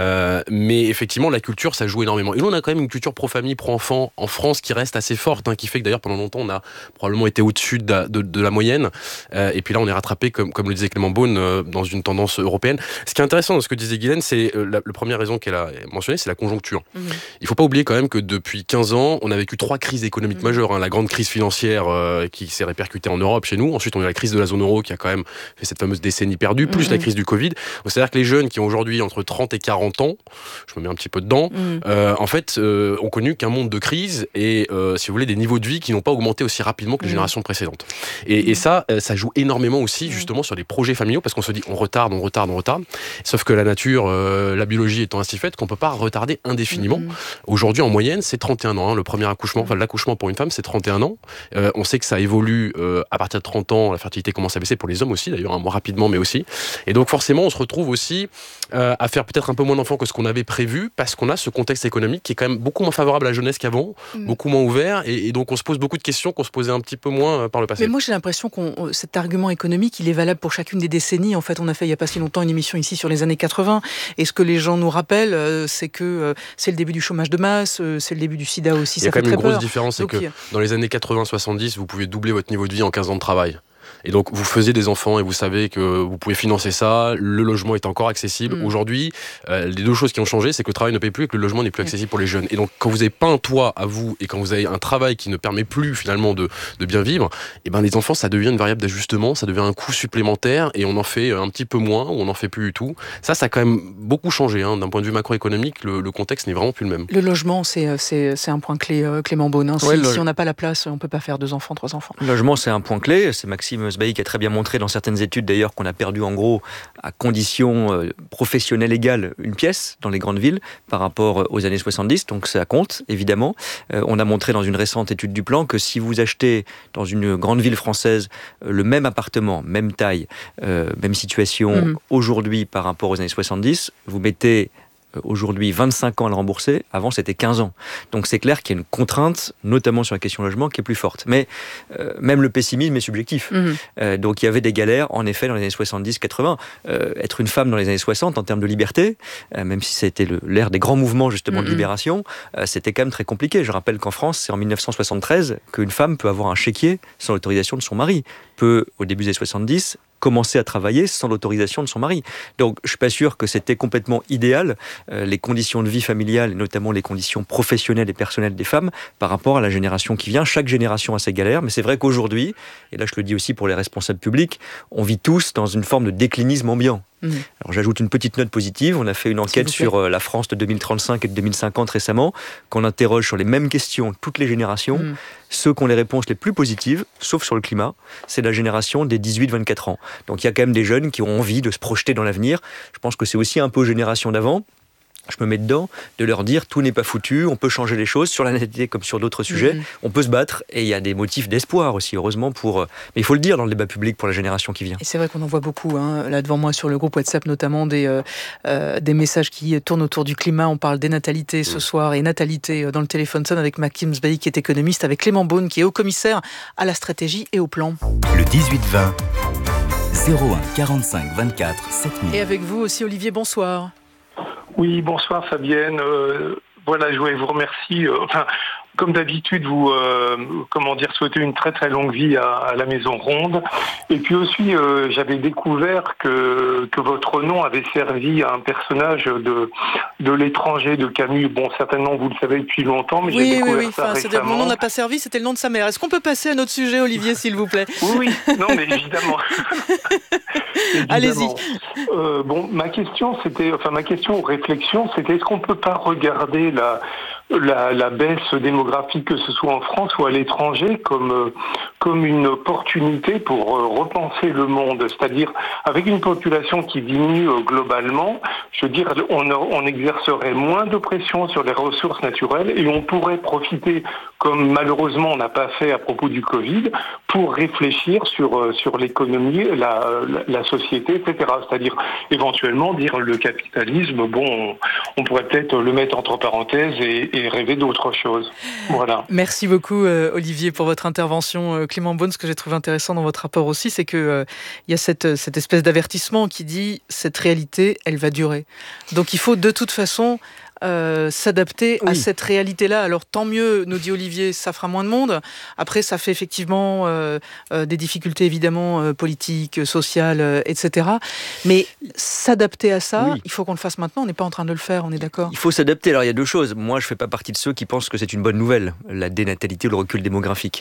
Mais effectivement, la culture, ça joue énormément. Et nous, on a quand même une culture pro-famille, pro-enfant en France qui reste assez forte, qui fait que d'ailleurs, pendant longtemps, on a probablement été au-dessus de la moyenne. Et puis là, on est rattrapé, comme le disait Clément Beaune, dans une tendance européenne. Ce qui est intéressant dans ce que disait Guylaine, c'est la première raison qu'elle a mentionnée, c'est la conjoncture. Il ne faut pas oublier quand même que depuis 15 ans, on a vécu 3 crises économiques majeures. La grande crise financière qui s'est répercutée en Europe, chez nous. Ensuite, on a eu la crise de la zone euro qui a quand même fait cette fameuse décennie perdue, plus la crise du Covid. Donc, c'est-à-dire que les jeunes qui ont aujourd'hui entre 30 et 40 ans, je me mets un petit peu dedans, en fait, ont connu qu'un monde de crise et, si vous voulez, des niveaux de vie qui n'ont pas augmenté aussi rapidement que les générations précédentes. Et ça joue énormément aussi, justement, sur les projets familiaux, parce qu'on se dit, on retarde. Sauf que la nature, la biologie étant ainsi faite, qu'on ne peut pas retarder indéfiniment. Aujourd'hui, en moyenne, c'est 31 ans. Le premier accouchement, l'accouchement pour une femme, c'est 31 ans. On sait que ça évolue à partir de 30 ans. La fertilité commence à baisser pour les hommes aussi, d'ailleurs, moins rapidement, mais aussi. Et donc, forcément, on se retrouve aussi à faire peut-être un peu moins d'enfants que ce qu'on avait prévu, parce qu'on a ce contexte économique qui est quand même beaucoup moins favorable à la jeunesse qu'avant, beaucoup moins ouvert. Et donc, on se pose beaucoup de questions qu'on se posait un petit peu moins par le passé. Mais moi, j'ai l'impression que cet argument économique, il est valable pour chacune des décennies. En fait, on a fait il n'y a pas si longtemps une émission ici sur les années 80. Et ce que les gens nous rappellent, c'est que c'est le début du chômage de masse, c'est le début du sida aussi. Il y a quand même une grosse différence, c'est que dans les années 80-70, vous pouvez doubler votre niveau de vie en 15 ans de travail. Et donc, vous faisiez des enfants et vous savez que vous pouvez financer ça, le logement est encore accessible. Aujourd'hui, les deux choses qui ont changé, c'est que le travail ne paye plus et que le logement n'est plus accessible pour les jeunes. Et donc, quand vous n'avez pas un toit à vous et quand vous avez un travail qui ne permet plus finalement de bien vivre, les enfants, ça devient une variable d'ajustement, ça devient un coût supplémentaire et on en fait un petit peu moins ou on n'en fait plus du tout. Ça a quand même beaucoup changé. D'un point de vue macroéconomique, le contexte n'est vraiment plus le même. Le logement, c'est un point clé, Clément Beaune. Si on n'a pas la place, on ne peut pas faire 2 enfants, 3 enfants. Le logement, c'est un point clé. C'est Maxime Sbailly qui a très bien montré dans certaines études d'ailleurs qu'on a perdu en gros à conditions professionnelles égales une pièce dans les grandes villes par rapport aux années 70, donc ça compte évidemment. On a montré dans une récente étude du Plan que si vous achetez dans une grande ville française le même appartement, même taille, même situation aujourd'hui par rapport aux années 70, vous mettez aujourd'hui 25 ans à le rembourser, avant c'était 15 ans. Donc c'est clair qu'il y a une contrainte, notamment sur la question logement, qui est plus forte. Mais même le pessimisme est subjectif. Donc il y avait des galères, en effet, dans les années 70-80. Être une femme dans les années 60, en termes de liberté, même si c'était l'ère des grands mouvements justement de libération, c'était quand même très compliqué. Je rappelle qu'en France, c'est en 1973 qu'une femme peut avoir un chéquier sans l'autorisation de son mari. Peut, au début des années 70, commencer à travailler sans l'autorisation de son mari. Donc, je suis pas sûr que c'était complètement idéal, les conditions de vie familiale, et notamment les conditions professionnelles et personnelles des femmes, par rapport à la génération qui vient. Chaque génération a ses galères, mais c'est vrai qu'aujourd'hui, et là je le dis aussi pour les responsables publics, on vit tous dans une forme de déclinisme ambiant. Alors j'ajoute une petite note positive, on a fait une enquête sur la France de 2035 et de 2050 récemment, qu'on interroge sur les mêmes questions toutes les générations. Ceux qui ont les réponses les plus positives, sauf sur le climat, c'est la génération des 18-24 ans. Donc il y a quand même des jeunes qui ont envie de se projeter dans l'avenir. Je pense que c'est aussi un peu génération d'avant. Je me mets dedans, de leur dire tout n'est pas foutu, on peut changer les choses, sur la natalité comme sur d'autres sujets, on peut se battre, et il y a des motifs d'espoir aussi, heureusement, mais il faut le dire dans le débat public pour la génération qui vient. Et c'est vrai qu'on en voit beaucoup, là devant moi sur le groupe WhatsApp notamment, des messages qui tournent autour du climat. On parle des natalités ce soir, et natalité dans le téléphone sonne avec Maxime Sbailly qui est économiste, avec Clément Beaune qui est haut-commissaire à la stratégie et au plan. Le 18-20, 01 45 24 7000. Et avec vous aussi Olivier, bonsoir. Oui, bonsoir Fabienne. Voilà, je voulais vous remercier. Comme d'habitude, vous souhaitez une très très longue vie à la Maison Ronde. Et puis aussi, j'avais découvert que votre nom avait servi à un personnage de L'étranger de Camus. Bon, certainement vous le savez depuis longtemps, mais j'ai découvert ça récemment. Mon nom n'a pas servi, c'était le nom de sa mère. Est-ce qu'on peut passer à notre sujet, Olivier, s'il vous plaît ? Oui, non, mais évidemment. Allez-y. Ma question ou réflexion, c'était est-ce qu'on peut pas regarder la baisse démographique, que ce soit en France ou à l'étranger, comme comme une opportunité pour repenser le monde. C'est-à-dire, avec une population qui diminue globalement, je veux dire, on exercerait moins de pression sur les ressources naturelles et on pourrait profiter, comme malheureusement on n'a pas fait à propos du Covid, pour réfléchir sur l'économie, la société, etc. C'est-à-dire, éventuellement, dire le capitalisme, bon, on pourrait peut-être le mettre entre parenthèses et rêver d'autre chose. Voilà. Merci beaucoup Olivier pour votre intervention. Clément Beaune, ce que j'ai trouvé intéressant dans votre rapport aussi, c'est que il y a cette espèce d'avertissement qui dit cette réalité, elle va durer. Donc il faut de toute façon s'adapter à cette réalité-là. Alors tant mieux, nous dit Olivier, ça fera moins de monde. Après, ça fait effectivement des difficultés évidemment politiques, sociales, etc. Mais s'adapter à ça, il faut qu'on le fasse maintenant. On n'est pas en train de le faire, on est d'accord ? Il faut s'adapter. Alors il y a deux choses. Moi, je fais pas partie de ceux qui pensent que c'est une bonne nouvelle, la dénatalité ou le recul démographique.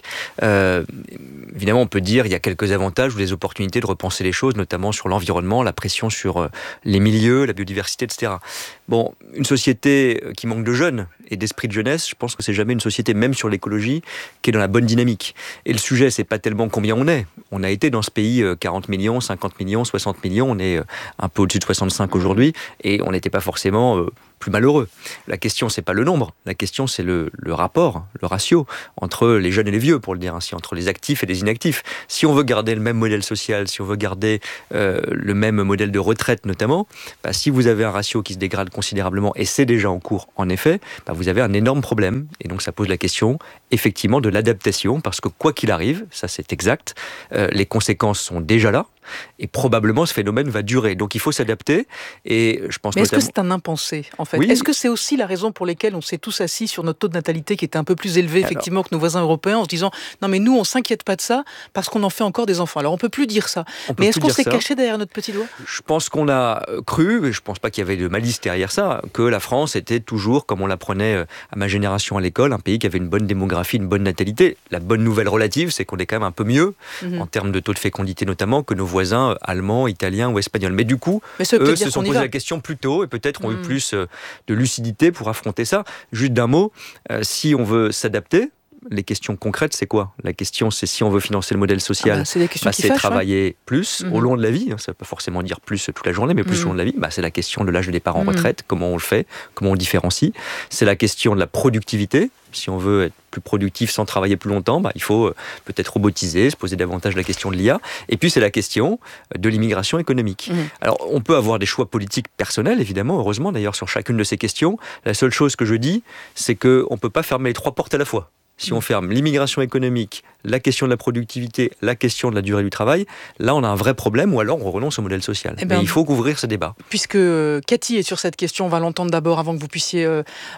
Évidemment, on peut dire il y a quelques avantages ou des opportunités de repenser les choses, notamment sur l'environnement, la pression sur les milieux, la biodiversité, etc. Bon, une société qui manque de jeunes et d'esprit de jeunesse, je pense que c'est jamais une société, même sur l'écologie, qui est dans la bonne dynamique. Et le sujet, c'est pas tellement combien on est. On a été dans ce pays 40 millions, 50 millions, 60 millions, on est un peu au-dessus de 65 aujourd'hui, et on n'était pas forcément plus malheureux. La question, c'est pas le nombre, la question, c'est le rapport, le ratio entre les jeunes et les vieux, pour le dire ainsi, entre les actifs et les inactifs. Si on veut garder le même modèle social, si on veut garder le même modèle de retraite notamment, si vous avez un ratio qui se dégrade considérablement, et c'est déjà en cours, en effet, vous avez un énorme problème. Et donc ça pose la question, effectivement, de l'adaptation, parce que quoi qu'il arrive, ça c'est exact, les conséquences sont déjà là, et probablement ce phénomène va durer. Donc il faut s'adapter, et je pense. Mais est-ce que c'est un impensé, en fait ? Est-ce que c'est aussi la raison pour laquelle on s'est tous assis sur notre taux de natalité qui était un peu plus élevé, effectivement, que nos voisins européens, en se disant non mais nous on s'inquiète pas de ça parce qu'on en fait encore des enfants. Alors on peut plus dire ça. Mais est-ce qu'on s'est caché derrière notre petit doigt ? Je pense qu'on a cru, mais je pense pas qu'il y avait de malice derrière ça, que la France était toujours, comme on l'apprenait à ma génération à l'école, un pays qui avait une bonne démographie, une bonne natalité. La bonne nouvelle relative, c'est qu'on est quand même un peu mieux en termes de taux de fécondité notamment que nos voisins allemands, italiens ou espagnols. Mais du coup, eux se sont posé la question plus tôt et peut-être ont eu plus de lucidité pour affronter ça. Juste d'un mot, si on veut s'adapter, les questions concrètes, c'est quoi ? La question, c'est si on veut financer le modèle social, c'est travailler plus au long de la vie. Ça ne veut pas forcément dire plus toute la journée, mais plus au long de la vie. C'est la question de l'âge de départ en retraite, comment on le fait, comment on le différencie. C'est la question de la productivité. Si on veut être plus productif sans travailler plus longtemps, il faut peut-être robotiser, se poser davantage la question de l'IA. Et puis c'est la question de l'immigration économique. Alors on peut avoir des choix politiques personnels, évidemment, heureusement d'ailleurs sur chacune de ces questions. La seule chose que je dis, c'est qu'on ne peut pas fermer les trois portes à la fois. Si on ferme l'immigration économique, la question de la productivité, la question de la durée du travail, là on a un vrai problème, ou alors on renonce au modèle social. Mais il faut couvrir ce débat. Puisque Cathy est sur cette question, on va l'entendre d'abord avant que vous puissiez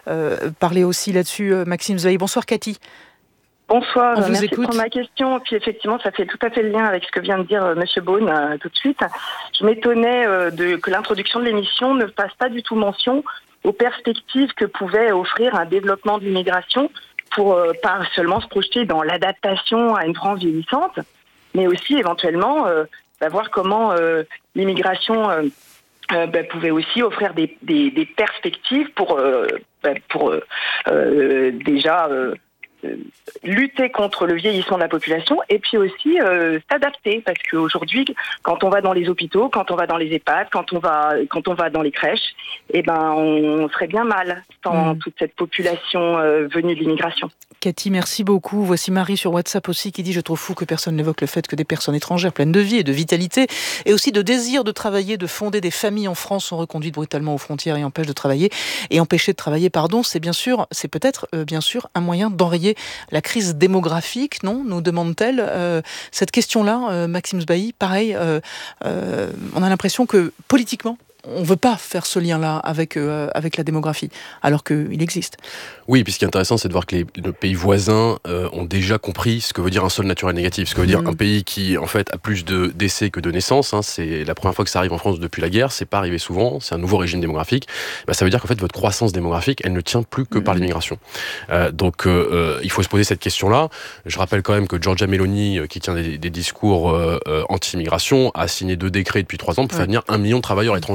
parler aussi là-dessus. Maxime Zaï. Bonsoir Cathy. Bonsoir, merci pour ma question. Puis effectivement, ça fait tout à fait le lien avec ce que vient de dire Monsieur Beaune tout de suite. Je m'étonnais que l'introduction de l'émission ne fasse pas du tout mention aux perspectives que pouvait offrir un développement de l'immigration pour pas seulement se projeter dans l'adaptation à une France vieillissante, mais aussi éventuellement voir comment l'immigration pouvait aussi offrir des perspectives pour déjà lutter contre le vieillissement de la population et puis aussi s'adapter, parce qu'aujourd'hui quand on va dans les hôpitaux, quand on va dans les EHPAD, quand on va dans les crèches, on serait bien mal sans toute cette population venue de l'immigration. Cathy, merci beaucoup. Voici Marie sur WhatsApp aussi qui dit « Je trouve fou que personne n'évoque le fait que des personnes étrangères pleines de vie et de vitalité et aussi de désir de travailler, de fonder des familles en France sont reconduites brutalement aux frontières et empêchées de travailler. C'est peut-être un moyen d'enrayer la crise démographique, non ? Nous demande-t-elle. Cette question-là, Maxime Zaï, pareil, on a l'impression que politiquement, on ne veut pas faire ce lien-là avec la démographie, alors qu'il existe. Oui, puis ce qui est intéressant, c'est de voir que nos pays voisins ont déjà compris ce que veut dire un sol naturel négatif. Ce que veut dire un pays qui, en fait, a plus de décès que de naissances. C'est la première fois que ça arrive en France depuis la guerre. C'est pas arrivé souvent. C'est un nouveau régime démographique. Ça veut dire qu'en fait, votre croissance démographique, elle ne tient plus que par l'immigration. Donc, il faut se poser cette question-là. Je rappelle quand même que Giorgia Meloni, qui tient des discours anti-immigration, a signé 2 décrets depuis 3 ans pour faire venir 1 million de travailleurs étrangers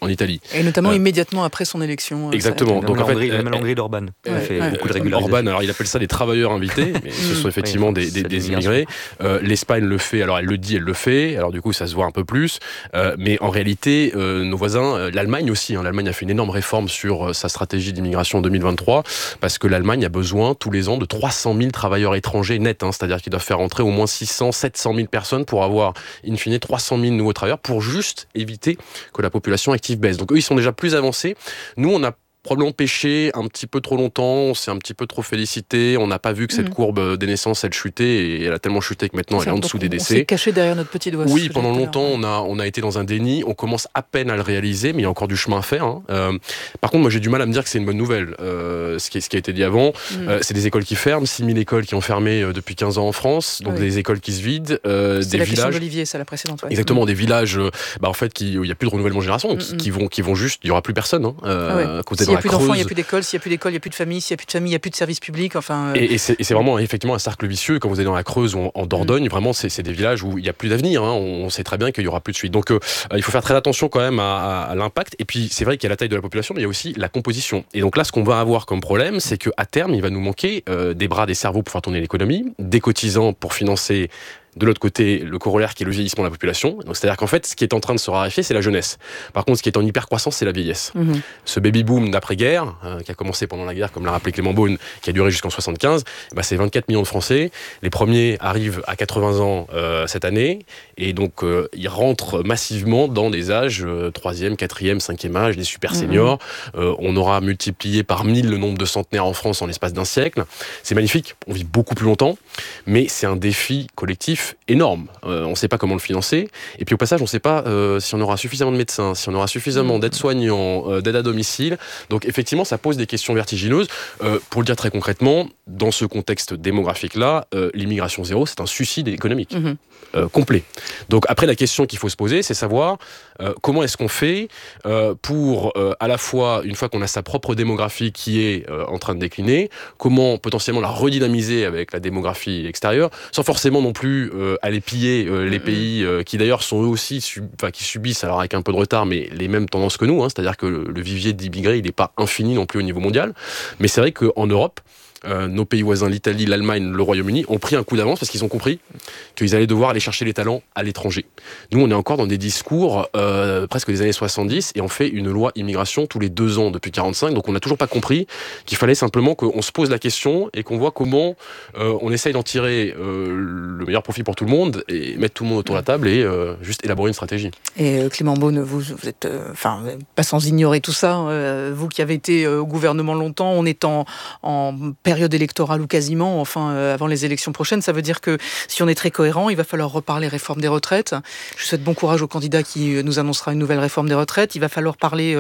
en Italie. Et notamment immédiatement après son élection. Exactement. Donc en fait, la Hongrie d'Orban. Il fait beaucoup de régularisation. Orban, alors il appelle ça des travailleurs invités, mais ce sont effectivement des immigrés. L'Espagne le fait, alors elle le dit, elle le fait, alors du coup ça se voit un peu plus, mais en réalité, nos voisins, l'Allemagne aussi, l'Allemagne a fait une énorme réforme sur sa stratégie d'immigration en 2023, parce que l'Allemagne a besoin tous les ans de 300 000 travailleurs étrangers nets, c'est-à-dire qu'ils doivent faire entrer au moins 600, 700 000 personnes pour avoir, in fine, 300 000 nouveaux travailleurs, pour juste éviter que la population active baisse. Donc eux, ils sont déjà plus avancés. Nous, on a probablement pêché un petit peu trop longtemps, on s'est un petit peu trop félicité, on n'a pas vu que cette courbe des naissances, elle chutait, et elle a tellement chuté que maintenant elle est en dessous des décès. On s'est caché derrière notre petit doigt. Oui, pendant longtemps, on a été dans un déni, on commence à peine à le réaliser, mais il y a encore du chemin à faire. Par contre, moi j'ai du mal à me dire que c'est une bonne nouvelle. Ce qui a été dit avant, c'est des écoles qui ferment, 6 000 écoles qui ont fermé depuis 15 ans en France, donc des écoles qui se vident, des la villages... question d'Olivier, c'est la précédente. Ouais. Exactement, des villages en fait, où il n'y a plus de renouvellement de génération, qui vont juste, il n'y aura plus personne. S'il n'y a plus d'enfants, il n'y a plus d'école. S'il n'y a plus d'école, il n'y a plus de famille. S'il n'y a plus de famille, il n'y a plus de services publics. Et c'est vraiment effectivement un cercle vicieux. Quand vous allez dans la Creuse ou en Dordogne, vraiment, c'est des villages où il n'y a plus d'avenir. On sait très bien qu'il n'y aura plus de suite. Donc, il faut faire très attention quand même à l'impact. Et puis, c'est vrai qu'il y a la taille de la population, mais il y a aussi la composition. Et donc là, ce qu'on va avoir comme problème, c'est qu'à terme, il va nous manquer des bras, des cerveaux pour faire tourner l'économie, des cotisants pour financer. De l'autre côté, le corollaire qui est le vieillissement de la population. Donc, c'est-à-dire qu'en fait, ce qui est en train de se raréfier, c'est la jeunesse. Par contre, ce qui est en hyper-croissance, c'est la vieillesse. Ce baby-boom d'après-guerre, qui a commencé pendant la guerre, comme l'a rappelé Clément Beaune, qui a duré jusqu'en 75, c'est 24 millions de Français. Les premiers arrivent à 80 ans cette année, et donc ils rentrent massivement dans des âges 3e, 4e, 5e âge, des super seniors. On aura multiplié par 1000 le nombre de centenaires en France en l'espace d'un siècle. C'est magnifique, on vit beaucoup plus longtemps, mais c'est un défi collectif énorme. On ne sait pas comment le financer. Et puis au passage, on ne sait pas si on aura suffisamment de médecins, si on aura suffisamment d'aides-soignants, d'aide à domicile. Donc effectivement, ça pose des questions vertigineuses. Pour le dire très concrètement, dans ce contexte démographique-là, l'immigration zéro, c'est un suicide économique complet. Donc après, la question qu'il faut se poser, c'est savoir comment est-ce qu'on fait pour, à la fois, une fois qu'on a sa propre démographie qui est en train de décliner, comment potentiellement la redynamiser avec la démographie extérieure, sans forcément non plus aller piller les pays qui d'ailleurs sont eux aussi qui subissent, alors avec un peu de retard, mais les mêmes tendances que nous, c'est-à-dire que le vivier d'immigrés, il n'est pas infini non plus au niveau mondial, mais c'est vrai qu'en Europe, nos pays voisins, l'Italie, l'Allemagne, le Royaume-Uni, ont pris un coup d'avance parce qu'ils ont compris qu'ils allaient devoir aller chercher les talents à l'étranger. Nous, on est encore dans des discours presque des années 70 et on fait une loi immigration tous les 2 ans depuis 45, donc on n'a toujours pas compris qu'il fallait simplement qu'on se pose la question et qu'on voit comment on essaye d'en tirer le meilleur profit pour tout le monde et mettre tout le monde autour de la table et juste élaborer une stratégie. Et Clément Beaune, vous êtes pas sans ignorer tout ça, vous qui avez été au gouvernement longtemps, on est en période électorale ou quasiment, avant les élections prochaines, ça veut dire que si on est très cohérent, il va falloir reparler réforme des retraites. Je souhaite bon courage au candidat qui nous annoncera une nouvelle réforme des retraites. Il va falloir parler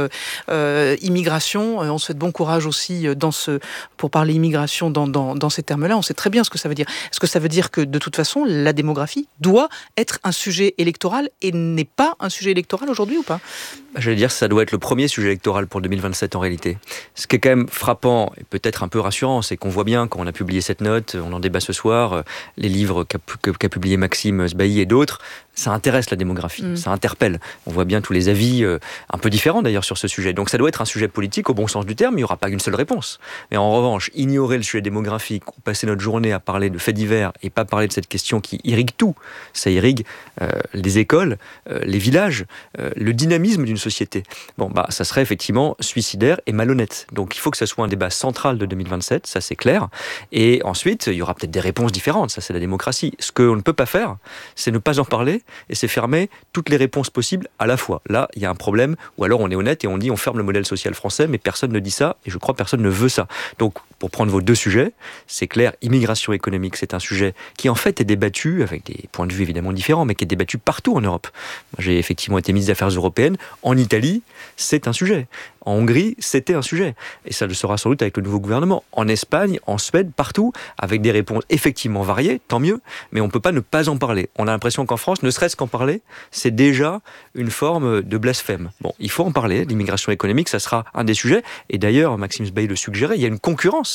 immigration. On souhaite bon courage aussi pour parler immigration dans ces termes-là. On sait très bien ce que ça veut dire. Est-ce que ça veut dire que de toute façon, la démographie doit être un sujet électoral et n'est pas un sujet électoral aujourd'hui ou pas ? J'allais dire que ça doit être le premier sujet électoral pour 2027 en réalité. Ce qui est quand même frappant et peut-être un peu rassurant, c'est qu'on voit bien, quand on a publié cette note, on en débat ce soir, les livres qu'a publié Maxime Sbailly et d'autres, ça intéresse la démographie, ça interpelle. On voit bien tous les avis un peu différents d'ailleurs sur ce sujet. Donc ça doit être un sujet politique au bon sens du terme, il n'y aura pas une seule réponse. Mais en revanche, ignorer le sujet démographique, ou passer notre journée à parler de faits divers et pas parler de cette question qui irrigue tout, ça irrigue les écoles, les villages, le dynamisme d'une société. Ça serait effectivement suicidaire et malhonnête. Donc il faut que ça soit un débat central de 2027, ça c'est clair. Et ensuite, il y aura peut-être des réponses différentes, ça c'est la démocratie. Ce qu'on ne peut pas faire, c'est ne pas en parler et c'est fermer toutes les réponses possibles à la fois. Là, il y a un problème, ou alors on est honnête et on dit on ferme le modèle social français, mais personne ne dit ça, et je crois que personne ne veut ça. Donc, pour prendre vos 2 sujets, c'est clair, immigration économique, c'est un sujet qui en fait est débattu, avec des points de vue évidemment différents, mais qui est débattu partout en Europe. Moi, j'ai effectivement été ministre des Affaires européennes. En Italie, c'est un sujet. En Hongrie, c'était un sujet. Et ça le sera sans doute avec le nouveau gouvernement. En Espagne, en Suède, partout, avec des réponses effectivement variées, tant mieux, mais on ne peut pas ne pas en parler. On a l'impression qu'en France, ne serait-ce qu'en parler, c'est déjà une forme de blasphème. Bon, il faut en parler. L'immigration économique, ça sera un des sujets. Et d'ailleurs, Maxime Sbailly le suggérait, il y a une concurrence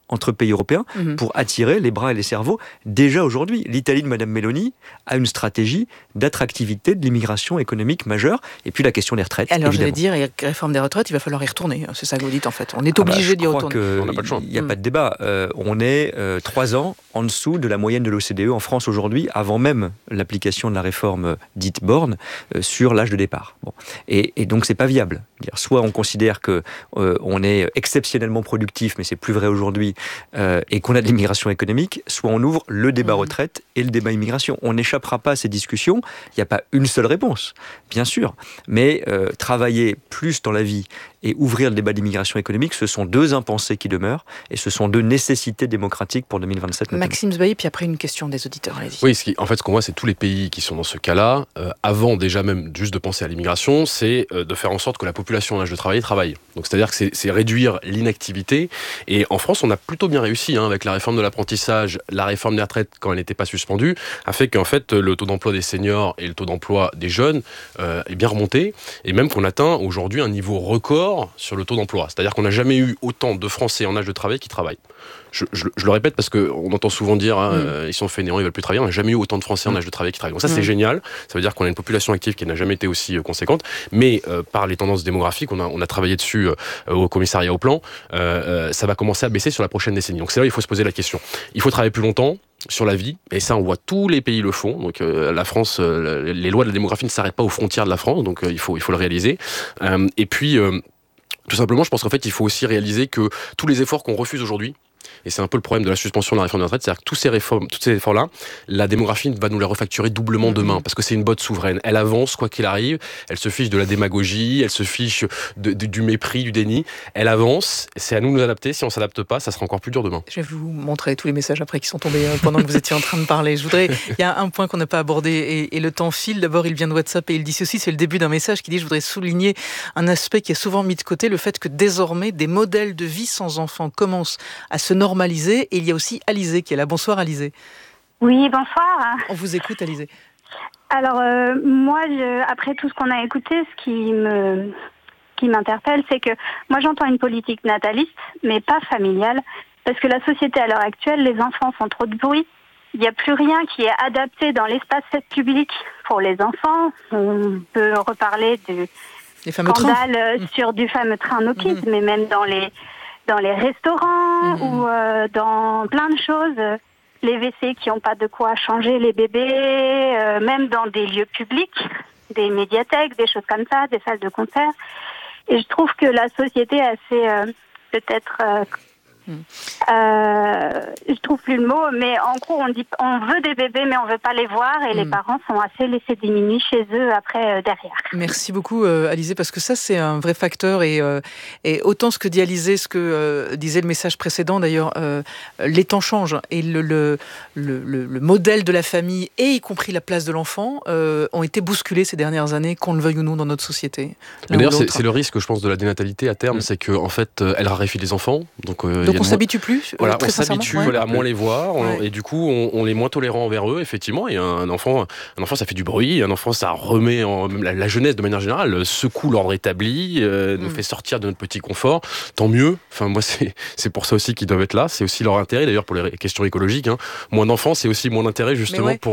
entre pays européens pour attirer les bras et les cerveaux. Déjà aujourd'hui, l'Italie de Madame Meloni a une stratégie d'attractivité de l'immigration économique majeure. Et puis la question des retraites. Alors évidemment. j'allais dire, réforme des retraites, il va falloir y retourner. C'est ça que vous dites en fait. On est obligé d'y retourner. On n'a pas le choix. Il n'y a pas de débat. On est 3 ans en dessous de la moyenne de l'OCDE en France aujourd'hui, avant même l'application de la réforme dite Borne sur l'âge de départ. Bon. Et donc c'est pas viable. Soit on considère que on est exceptionnellement productif, mais c'est plus vrai aujourd'hui, et qu'on a de l'immigration économique, soit on ouvre le débat retraite et le débat immigration. On n'échappera pas à ces discussions. Il n'y a pas une seule réponse, bien sûr, mais travailler plus dans la vie et ouvrir le débat d'immigration économique, ce sont 2 impensés qui demeurent, et ce sont 2 nécessités démocratiques pour 2027. Notamment. Maxime Zbaï, puis après une question des auditeurs. Allez-y. Oui, ce qu'on voit, c'est tous les pays qui sont dans ce cas-là, avant déjà même juste de penser à l'immigration, c'est de faire en sorte que la population en âge de travaille. Donc c'est-à-dire que c'est réduire l'inactivité. Et en France, on a plutôt bien réussi avec la réforme de l'apprentissage, la réforme des retraites quand elle n'était pas suspendue, a fait qu'en fait le taux d'emploi des seniors et le taux d'emploi des jeunes est bien remonté, et même qu'on atteint aujourd'hui un niveau record sur le taux d'emploi. C'est-à-dire qu'on n'a jamais eu autant de Français en âge de travail qui travaillent. Je le répète parce qu'on entend souvent dire ils sont fainéants, ils veulent plus travailler. On n'a jamais eu autant de Français en âge de travail qui travaillent. Donc ça c'est génial. Ça veut dire qu'on a une population active qui n'a jamais été aussi conséquente. Mais par les tendances démographiques, on a travaillé dessus au commissariat au plan. Ça va commencer à baisser sur la prochaine décennie. Donc c'est là où il faut se poser la question. Il faut travailler plus longtemps sur la vie, et ça on voit tous les pays le font. Donc la France, les lois de la démographie ne s'arrêtent pas aux frontières de la France. Donc il faut le réaliser. Et puis tout simplement, je pense qu'en fait il faut aussi réaliser que tous les efforts qu'on refuse aujourd'hui, et c'est un peu le problème de la suspension de la réforme des retraites, c'est-à-dire que tous ces efforts-là, la démographie va nous les refacturer doublement demain, parce que c'est une botte souveraine. Elle avance, quoi qu'il arrive, elle se fiche de la démagogie, elle se fiche du mépris, du déni. Elle avance, c'est à nous de nous adapter. Si on ne s'adapte pas, ça sera encore plus dur demain. Je vais vous montrer tous les messages après qui sont tombés pendant que vous étiez en train de parler. Il y a un point qu'on n'a pas abordé, et le temps file. D'abord, il vient de WhatsApp et il dit ceci, c'est le début d'un message qui dit: je voudrais souligner un aspect qui est souvent mis de côté, le fait que désormais, des modèles de vie sans enfants commencent à se normaliser. Et il y a aussi Alizé qui est là. Bonsoir Alizé. Oui, bonsoir. On vous écoute Alizé. Alors moi, après tout ce qu'on a écouté, ce qui m'interpelle, c'est que moi j'entends une politique nataliste, mais pas familiale, parce que la société à l'heure actuelle, les enfants font trop de bruit. Il n'y a plus rien qui est adapté dans l'espace public pour les enfants. On peut reparler du scandale sur du fameux train No Kids, mais même dans les restaurants ou dans plein de choses, les WC qui n'ont pas de quoi changer les bébés, même dans des lieux publics, des médiathèques, des choses comme ça, des salles de concert. Et je trouve que la société est assez, peut-être, je trouve plus le mot, mais en gros on dit on veut des bébés mais on veut pas les voir, et les parents sont assez laissés diminuer chez eux après derrière. Merci beaucoup Alizé, parce que ça c'est un vrai facteur, et autant ce que dit Alizé, ce que disait le message précédent d'ailleurs, les temps changent, et le modèle de la famille, et y compris la place de l'enfant, ont été bousculés ces dernières années, qu'on le veuille ou non, dans notre société. D'ailleurs c'est le risque, je pense, de la dénatalité à terme, c'est que en fait elle raréfie les enfants, donc on s'habitue plus. Voilà, on s'habitue à moins les voir, et du coup on est moins tolérant envers eux, effectivement. Et un enfant ça fait du bruit, un enfant ça remet la jeunesse de manière générale secoue l'ordre établi, nous fait sortir de notre petit confort. Tant mieux. Enfin moi c'est pour ça aussi qu'ils doivent être là. C'est aussi leur intérêt d'ailleurs pour les questions écologiques. Moins d'enfants, c'est aussi moins d'intérêt justement pour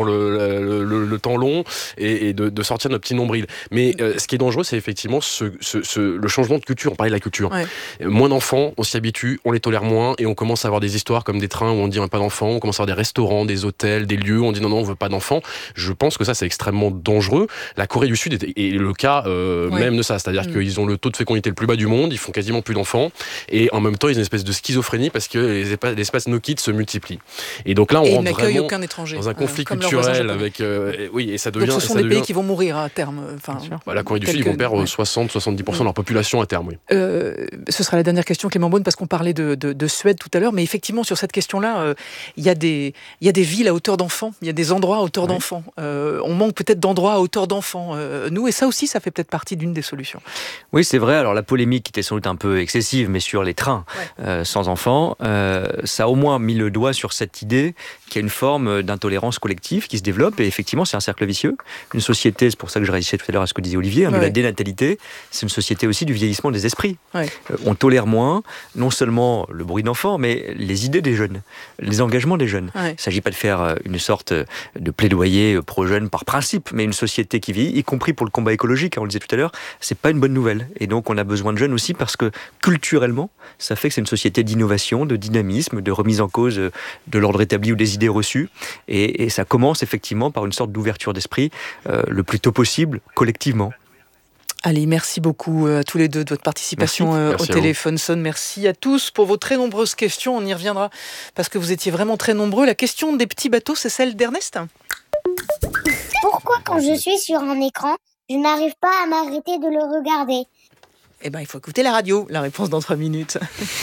le temps long et de sortir de notre petit nombril. Mais ce qui est dangereux, c'est effectivement le changement de culture. On parlait de la culture. Moins d'enfants, on s'y habitue, on les tolère moins, et on commence à avoir des histoires comme des trains où on dit on n'a pas d'enfants, on commence à avoir des restaurants, des hôtels, des lieux où on dit non on veut pas d'enfants. Je pense que ça c'est extrêmement dangereux. La Corée du Sud est le cas même de ça, c'est-à-dire qu'ils ont le taux de fécondité le plus bas du monde, ils font quasiment plus d'enfants, et en même temps ils ont une espèce de schizophrénie parce que les espaces no kids se multiplient. Et donc là on rentre vraiment aucun étranger, dans un conflit culturel avec et ça devient. Donc ce sont des pays qui vont mourir à terme. La Corée du Sud, ils vont perdre 60-70% de leur population à terme. Ce sera la dernière question, Clément Beaune, parce qu'on parlait de Suède tout à l'heure, mais effectivement sur cette question-là, il y a des villes à hauteur d'enfants, il y a des endroits à hauteur d'enfants. On manque peut-être d'endroits à hauteur d'enfants, nous, et ça aussi, ça fait peut-être partie d'une des solutions. Oui, c'est vrai. Alors la polémique était sans doute un peu excessive, mais sur les trains sans enfants, ça a au moins mis le doigt sur cette idée qu'il y a une forme d'intolérance collective qui se développe, et effectivement, c'est un cercle vicieux. Une société, c'est pour ça que je réagissais tout à l'heure à ce que disait Olivier, de la dénatalité, c'est une société aussi du vieillissement des esprits. On tolère moins, non seulement le bruit d'enfants, mais les idées des jeunes, les engagements des jeunes. Ouais. Il ne s'agit pas de faire une sorte de plaidoyer pro-jeunes par principe, mais une société qui vieillit, y compris pour le combat écologique, on le disait tout à l'heure, c'est pas une bonne nouvelle. Et donc on a besoin de jeunes aussi parce que culturellement, ça fait que c'est une société d'innovation, de dynamisme, de remise en cause de l'ordre établi ou des idées reçues. Et ça commence effectivement par une sorte d'ouverture d'esprit le plus tôt possible, collectivement. Allez, merci beaucoup à tous les deux de votre participation au téléphone sonne. Merci à tous pour vos très nombreuses questions. On y reviendra parce que vous étiez vraiment très nombreux. La question des petits bateaux, c'est celle d'Ernest. Pourquoi quand je suis sur un écran, je n'arrive pas à m'arrêter de le regarder ? Eh bien, il faut écouter la radio. La réponse dans 3 minutes.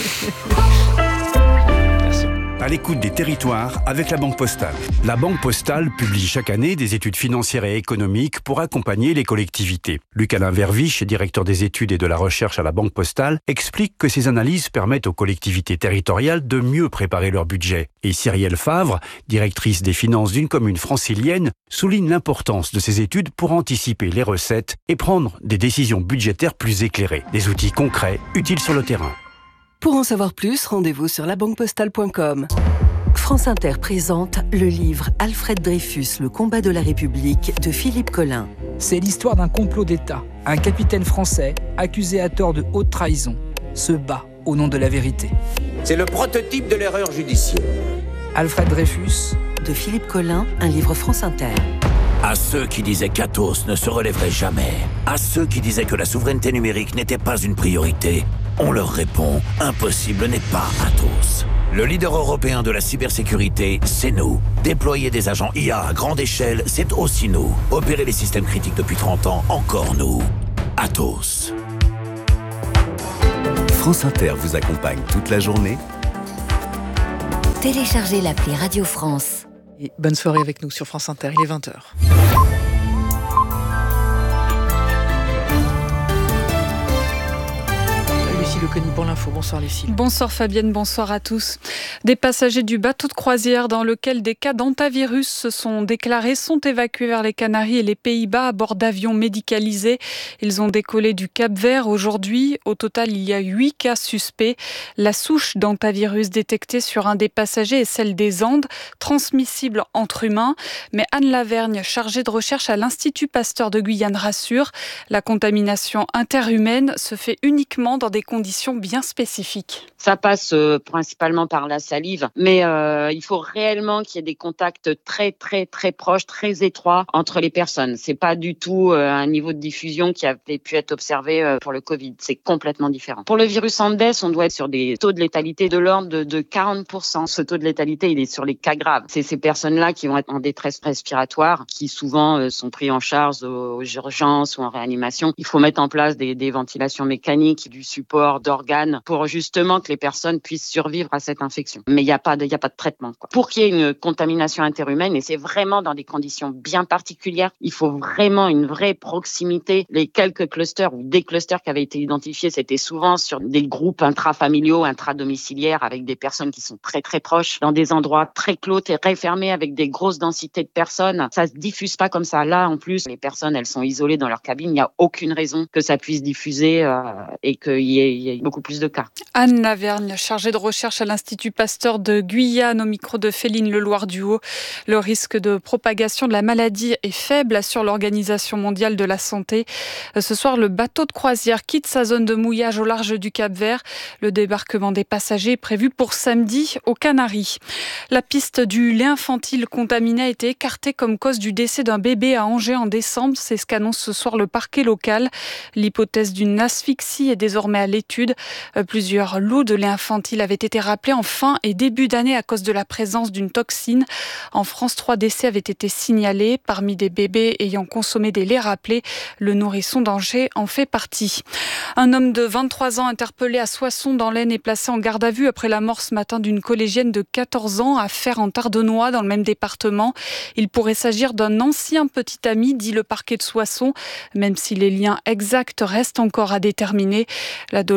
À l'écoute des territoires avec la Banque Postale. La Banque Postale publie chaque année des études financières et économiques pour accompagner les collectivités. Luc-Alain Verviche, directeur des études et de la recherche à la Banque Postale, explique que ces analyses permettent aux collectivités territoriales de mieux préparer leur budget. Et Cyrielle Favre, directrice des finances d'une commune francilienne, souligne l'importance de ces études pour anticiper les recettes et prendre des décisions budgétaires plus éclairées. Des outils concrets, utiles sur le terrain. Pour en savoir plus, rendez-vous sur labanquepostale.com. France Inter présente le livre Alfred Dreyfus, le combat de la République de Philippe Collin. C'est l'histoire d'un complot d'État. Un capitaine français, accusé à tort de haute trahison, se bat au nom de la vérité. C'est le prototype de l'erreur judiciaire. Alfred Dreyfus. De Philippe Collin, un livre France Inter. À ceux qui disaient qu'Athos ne se relèverait jamais, à ceux qui disaient que la souveraineté numérique n'était pas une priorité, on leur répond, impossible n'est pas Athos. Le leader européen de la cybersécurité, c'est nous. Déployer des agents IA à grande échelle, c'est aussi nous. Opérer les systèmes critiques depuis 30 ans, encore nous. Athos. France Inter vous accompagne toute la journée. Téléchargez l'appli Radio France. Et bonne soirée avec nous sur France Inter, il est 20h. Lucille pour l'info. Bonsoir Lucille. Bonsoir Fabienne, bonsoir à tous. Des passagers du bateau de croisière dans lequel des cas d'hantavirus se sont déclarés sont évacués vers les Canaries et les Pays-Bas à bord d'avions médicalisés. Ils ont décollé du Cap-Vert aujourd'hui. Au total, il y a 8 cas suspects. La souche d'hantavirus détectée sur un des passagers est celle des Andes, transmissible entre humains. Mais Anne Lavergne, chargée de recherche à l'Institut Pasteur de Guyane, rassure, la contamination interhumaine se fait uniquement dans des conditions bien spécifiques. Ça passe principalement par la salive, mais il faut réellement qu'il y ait des contacts très très très proches, très étroits entre les personnes. C'est pas du tout un niveau de diffusion qui avait pu être observé pour le Covid. C'est complètement différent. Pour le virus Andes, on doit être sur des taux de létalité de l'ordre de 40%. Ce taux de létalité, il est sur les cas graves. C'est ces personnes-là qui vont être en détresse respiratoire, qui souvent sont pris en charge aux urgences ou en réanimation. Il faut mettre en place des ventilations mécaniques, du support d'organes pour justement que les personnes puissent survivre à cette infection. Mais il n'y a pas de traitement, quoi. Pour qu'il y ait une contamination interhumaine, et c'est vraiment dans des conditions bien particulières, il faut vraiment une vraie proximité. Les quelques clusters ou des clusters qui avaient été identifiés, c'était souvent sur des groupes intrafamiliaux, intradomiciliaires, avec des personnes qui sont très très proches, dans des endroits très clos, très fermés, avec des grosses densités de personnes. Ça se diffuse pas comme ça. Là, en plus, les personnes, elles sont isolées dans leur cabine. Il n'y a aucune raison que ça puisse diffuser et qu'il y ait beaucoup plus de cas. Anne Lavergne, chargée de recherche à l'Institut Pasteur de Guyane, au micro de Féline Leloir-Duhaut. Le risque de propagation de la maladie est faible, assure l'Organisation mondiale de la santé. Ce soir, le bateau de croisière quitte sa zone de mouillage au large du Cap-Vert. Le débarquement des passagers est prévu pour samedi aux Canaries. La piste du lait infantile contaminé a été écartée comme cause du décès d'un bébé à Angers en décembre. C'est ce qu'annonce ce soir le parquet local. L'hypothèse d'une asphyxie est désormais à l'étude. Plusieurs lots de lait infantile avaient été rappelés en fin et début d'année à cause de la présence d'une toxine. En France, 3 décès avaient été signalés. Parmi des bébés ayant consommé des laits rappelés, le nourrisson d'Angers en fait partie. Un homme de 23 ans interpellé à Soissons dans l'Aisne est placé en garde à vue après la mort ce matin d'une collégienne de 14 ans à Fère-en-Tardenois dans le même département. Il pourrait s'agir d'un ancien petit ami, dit le parquet de Soissons, même si les liens exacts restent encore à déterminer. L'adolescent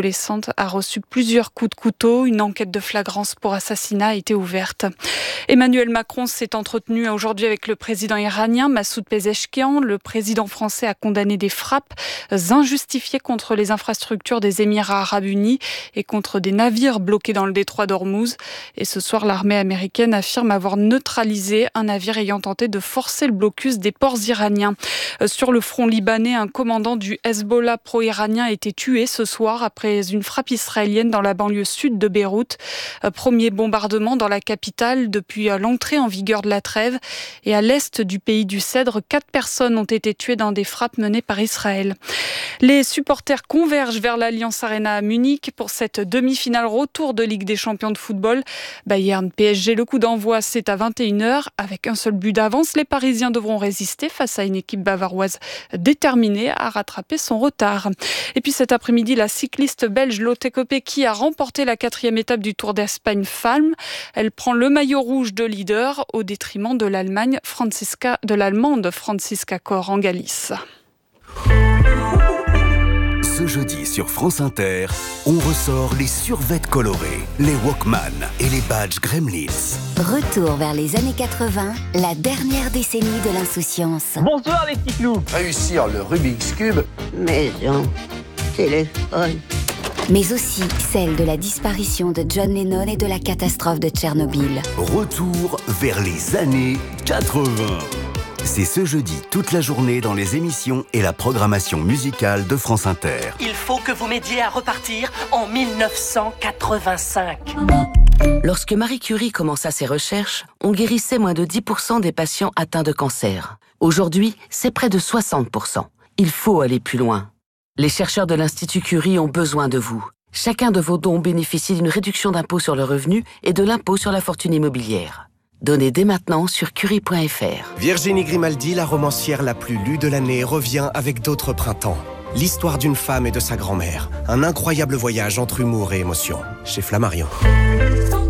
adolescente a reçu plusieurs coups de couteau. Une enquête de flagrance pour assassinat a été ouverte. Emmanuel Macron s'est entretenu aujourd'hui avec le président iranien Massoud Pezeshkian. Le président français a condamné des frappes injustifiées contre les infrastructures des Émirats arabes unis et contre des navires bloqués dans le détroit d'Ormuz. Et ce soir, l'armée américaine affirme avoir neutralisé un navire ayant tenté de forcer le blocus des ports iraniens. Sur le front libanais, un commandant du Hezbollah pro-iranien a été tué ce soir après une frappe israélienne dans la banlieue sud de Beyrouth. Premier bombardement dans la capitale depuis l'entrée en vigueur de la trêve. Et à l'est du pays du Cèdre, 4 personnes ont été tuées dans des frappes menées par Israël. Les supporters convergent vers l'Allianz Arena à Munich pour cette demi-finale retour de Ligue des Champions de football. Bayern PSG, le coup d'envoi, c'est à 21h. Avec un seul but d'avance, les Parisiens devront résister face à une équipe bavaroise déterminée à rattraper son retard. Et puis cet après-midi, la cycliste belge Lotte Kopecky a remporté la 4e étape du Tour d'Espagne Femmes. Elle prend le maillot rouge de leader au détriment de l'Allemande Franziska Kor en Galice. Ce jeudi sur France Inter, on ressort les survêtements colorés, les Walkman et les badges Gremlins. Retour vers les années 80, la dernière décennie de l'insouciance. Bonsoir les petits clous. Réussir le Rubik's Cube. Maison, téléphone. Mais aussi celle de la disparition de John Lennon et de la catastrophe de Tchernobyl. Retour vers les années 80. C'est ce jeudi toute la journée dans les émissions et la programmation musicale de France Inter. Il faut que vous m'aidiez à repartir en 1985. Lorsque Marie Curie commença ses recherches, on guérissait moins de 10% des patients atteints de cancer. Aujourd'hui, c'est près de 60%. Il faut aller plus loin. Les chercheurs de l'Institut Curie ont besoin de vous. Chacun de vos dons bénéficie d'une réduction d'impôt sur le revenu et de l'impôt sur la fortune immobilière. Donnez dès maintenant sur curie.fr. Virginie Grimaldi, la romancière la plus lue de l'année, revient avec d'autres printemps. L'histoire d'une femme et de sa grand-mère. Un incroyable voyage entre humour et émotion. Chez Flammarion.